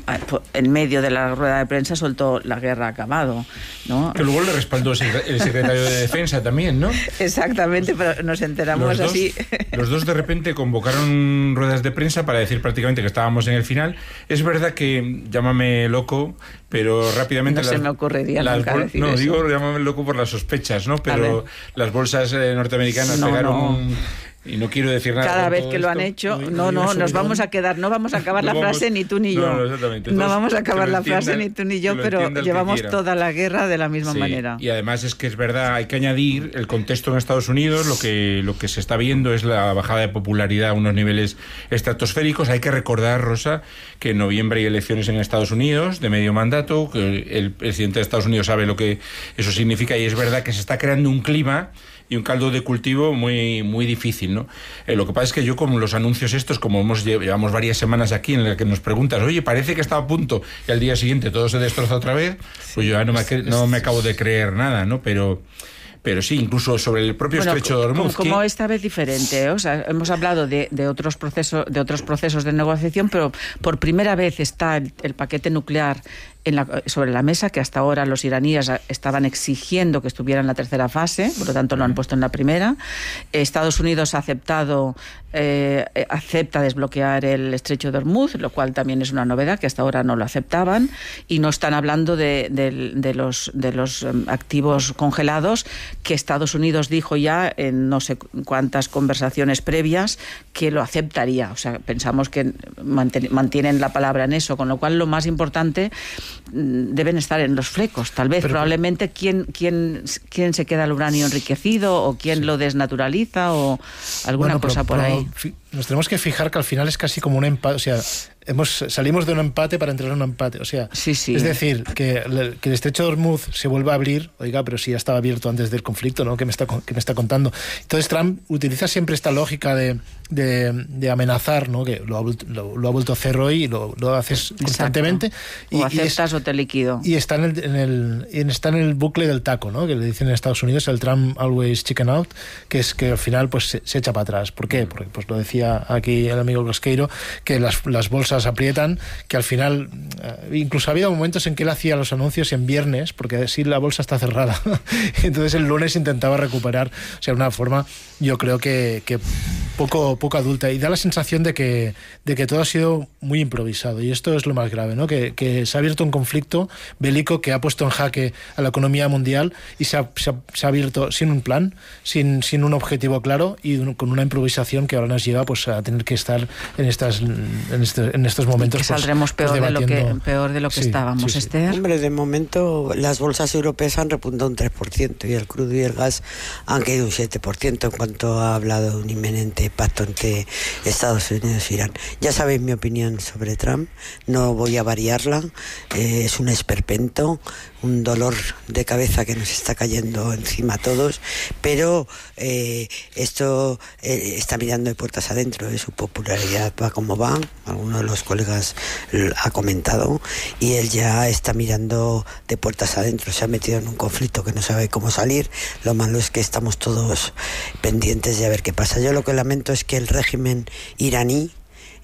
S8: en medio de la rueda de prensa soltó la guerra ha acabado, ¿no?
S10: Que luego le respaldó el secretario de Defensa también, ¿no?
S8: Exactamente, pero nos enteramos
S10: los dos,
S8: así.
S10: Los dos de repente convocaron ruedas de prensa para decir prácticamente que estábamos en el final. Es verdad que, llámame loco, pero rápidamente...
S8: No
S10: las,
S8: se me ocurriría
S10: las
S8: nunca
S10: bol-
S8: decir
S10: No,
S8: eso.
S10: digo llámame loco por las sospechas, ¿no? Pero las bolsas eh, norteamericanas
S8: No,
S10: pegaron
S8: no.
S10: un... Y no quiero decir nada.
S8: Cada
S10: por
S8: vez
S10: todo
S8: que lo
S10: esto.
S8: han hecho,
S10: Muy-
S8: no,
S10: muy
S8: no, nos
S10: subidón.
S8: vamos a quedar, no vamos a acabar la
S10: No vamos-
S8: frase ni tú ni yo.
S10: No, no, exactamente.
S8: No
S10: Entonces,
S8: vamos a
S10: que
S8: acabar
S10: lo
S8: la
S10: entienda-
S8: frase ni tú ni yo,
S10: que lo
S8: pero
S10: entienda el que
S8: llevamos
S10: quiera.
S8: toda la guerra de la misma
S10: Sí,
S8: manera.
S10: y además es que es verdad, hay que añadir el contexto en Estados Unidos. Lo que, lo que se está viendo es la bajada de popularidad a unos niveles estratosféricos. Hay que recordar, Rosa, que en noviembre hay elecciones en Estados Unidos de medio mandato, que el presidente de Estados Unidos sabe lo que eso significa, y es verdad que se está creando un clima y un caldo de cultivo muy muy difícil, ¿no? Eh, lo que pasa es que yo, como los anuncios estos, como hemos lle- llevamos varias semanas aquí en las que nos preguntas, oye, parece que está a punto, y al día siguiente todo se destroza otra vez, pues yo ya no me, cre- no me acabo de creer nada, ¿no? Pero... Pero sí, incluso sobre el propio
S8: Bueno,
S10: estrecho de Hormuz.
S8: como, como
S10: que-
S8: esta vez diferente, ¿eh? O sea, hemos hablado de, de otros procesos, de otros procesos de negociación, pero por primera vez está el, el paquete nuclear en la, sobre la mesa, que hasta ahora los iraníes estaban exigiendo que estuviera en la tercera fase, por lo tanto lo han puesto en la primera. Estados Unidos ha aceptado, eh, acepta desbloquear el estrecho de Hormuz, lo cual también es una novedad, que hasta ahora no lo aceptaban, y no están hablando de, de, de los, de los um, activos congelados, que Estados Unidos dijo ya en no sé cuántas conversaciones previas que lo aceptaría. O sea, pensamos que manten- mantienen la palabra en eso, con lo cual lo más importante mm, deben estar en los flecos. Tal vez,
S9: Pero-
S8: probablemente, quién, quién, quién se queda el uranio enriquecido o quién lo desnaturaliza o alguna
S9: Bueno, pero-
S8: cosa por
S9: pero
S8: ahí.
S9: fi- Nos tenemos que fijar que al final es casi como un empate, o sea, hemos salimos de un empate para entrar en un empate, o sea,
S8: Sí, sí.
S9: es decir, que, el- que el estrecho de Hormuz se vuelva a abrir, oiga, pero si ya estaba abierto antes del conflicto, ¿no? Que me está, con- que me está contando. Entonces Trump utiliza siempre esta lógica de, de, de amenazar, ¿no? Que lo ha, vuelto- lo, lo ha vuelto a hacer hoy y lo, lo haces constantemente. Y,
S8: O
S9: y
S8: aceptas
S9: es-
S8: o te liquido.
S9: y está en el, en el en- está en el bucle del taco, ¿no? Que le dicen en Estados Unidos el Trump always chicken out, que es que al final pues se, se echa para atrás. ¿Por qué? Porque pues lo decía aquí el amigo Cosqueiro, que las, las bolsas aprietan, que al final eh, incluso ha habido momentos en que él hacía los anuncios en viernes, porque así la bolsa está cerrada. Entonces el lunes intentaba recuperar, o sea, una forma, yo creo que, que poco poco adulta, y da la sensación de que de que todo ha sido muy improvisado, y esto es lo más grave, ¿no? Que, que se ha abierto un conflicto bélico que ha puesto en jaque a la economía mundial y se ha, se ha, se ha abierto sin un plan, sin, sin un objetivo claro y un- con una improvisación que ahora nos lleva pues a tener que estar en estas en, este, en estos momentos
S8: Que
S9: pues,
S8: saldremos
S9: pues,
S8: peor, de lo que,
S9: debatiendo.
S8: peor de lo que
S9: Sí,
S8: estábamos,
S9: sí, sí.
S8: Esther.
S12: Hombre, de momento las bolsas europeas han repuntado un tres por ciento y el crudo y el gas han caído un siete por ciento en cuanto ha hablado de un inminente pacto entre Estados Unidos e Irán. Ya sabéis mi opinión sobre Trump, no voy a variarla, eh, es un esperpento, un dolor de cabeza que nos está cayendo encima a todos, pero eh, esto eh, está mirando de puertas adentro, eh, su popularidad va como va, alguno de los colegas l- ha comentado, y él ya está mirando de puertas adentro, se ha metido en un conflicto que no sabe cómo salir. Lo malo es que estamos todos pendientes de a ver qué pasa. Yo lo que lamento es que el régimen iraní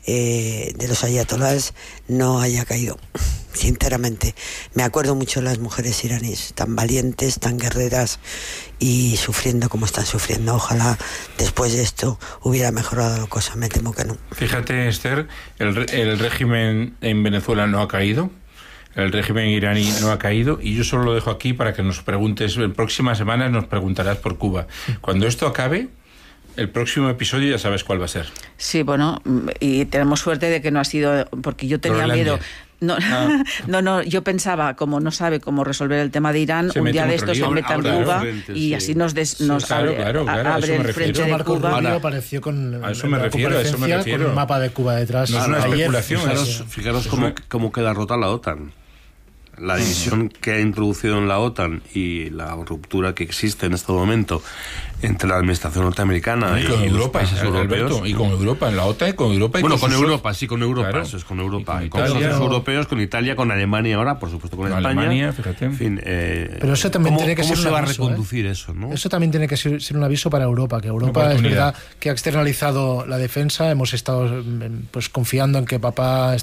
S12: eh, de los ayatolás no haya caído. Sinceramente, me acuerdo mucho de las mujeres iraníes, tan valientes, tan guerreras y sufriendo como están sufriendo. Ojalá después de esto hubiera mejorado la cosa, me temo que no.
S10: Fíjate, Esther, el, el régimen en Venezuela no ha caído, el régimen iraní no ha caído, y yo solo lo dejo aquí para que nos preguntes, en próximas semanas nos preguntarás por Cuba. Cuando esto acabe, el próximo episodio ya sabes cuál va a ser.
S8: Sí, bueno, y tenemos suerte de que no ha sido, porque yo tenía
S10: Groenlandia.
S8: miedo. No,
S10: ah.
S8: no, no, yo pensaba, como no sabe cómo resolver el tema de Irán,
S10: Se
S8: un día de
S10: otro
S8: estos
S10: lío.
S8: se meta en
S10: Ahora,
S8: Cuba
S10: frente,
S8: y
S10: sí.
S8: así nos, des, nos
S10: Sí, claro,
S8: abre,
S10: claro, claro,
S8: abre el frente de
S9: Marco
S8: Cuba.
S9: Rubio apareció con
S10: A eso
S9: en
S10: me
S9: la
S10: refiero, a eso me
S9: conferencia
S10: refiero.
S9: con un mapa de Cuba detrás.
S10: No es una
S9: Ayer,
S10: especulación.
S11: Fijaros,
S10: es-
S11: fijaros
S10: es
S11: cómo,
S10: una-
S11: cómo queda rota la OTAN. La división que ha introducido en la OTAN y la ruptura que existe en este momento entre la administración norteamericana
S10: Y
S11: y,
S10: con
S11: los
S10: Europa,
S11: países
S10: Alberto,
S11: europeos.
S10: y con Europa, en la OTAN, y con Europa. Y
S11: Bueno,
S10: con
S11: con
S10: sus-
S11: Europa, sí, con Europa,
S10: Claro.
S11: eso es con Europa.
S10: Y
S11: Y
S10: con
S11: con,
S10: Italia.
S11: los europeos, con Italia, con Alemania ahora, por supuesto, con
S10: Con
S11: España.
S10: Alemania, fíjate.
S11: En fin, eh,
S9: Pero eso también
S11: ¿cómo,
S9: tiene que
S11: cómo
S9: ser
S11: se
S9: un
S11: va
S9: aviso,
S11: a reconducir eso, ¿no?
S9: Eso también tiene que ser, ser un aviso para Europa, que Europa es
S10: oportunidad.
S9: verdad que ha externalizado la defensa, hemos estado mm, pues confiando en que papá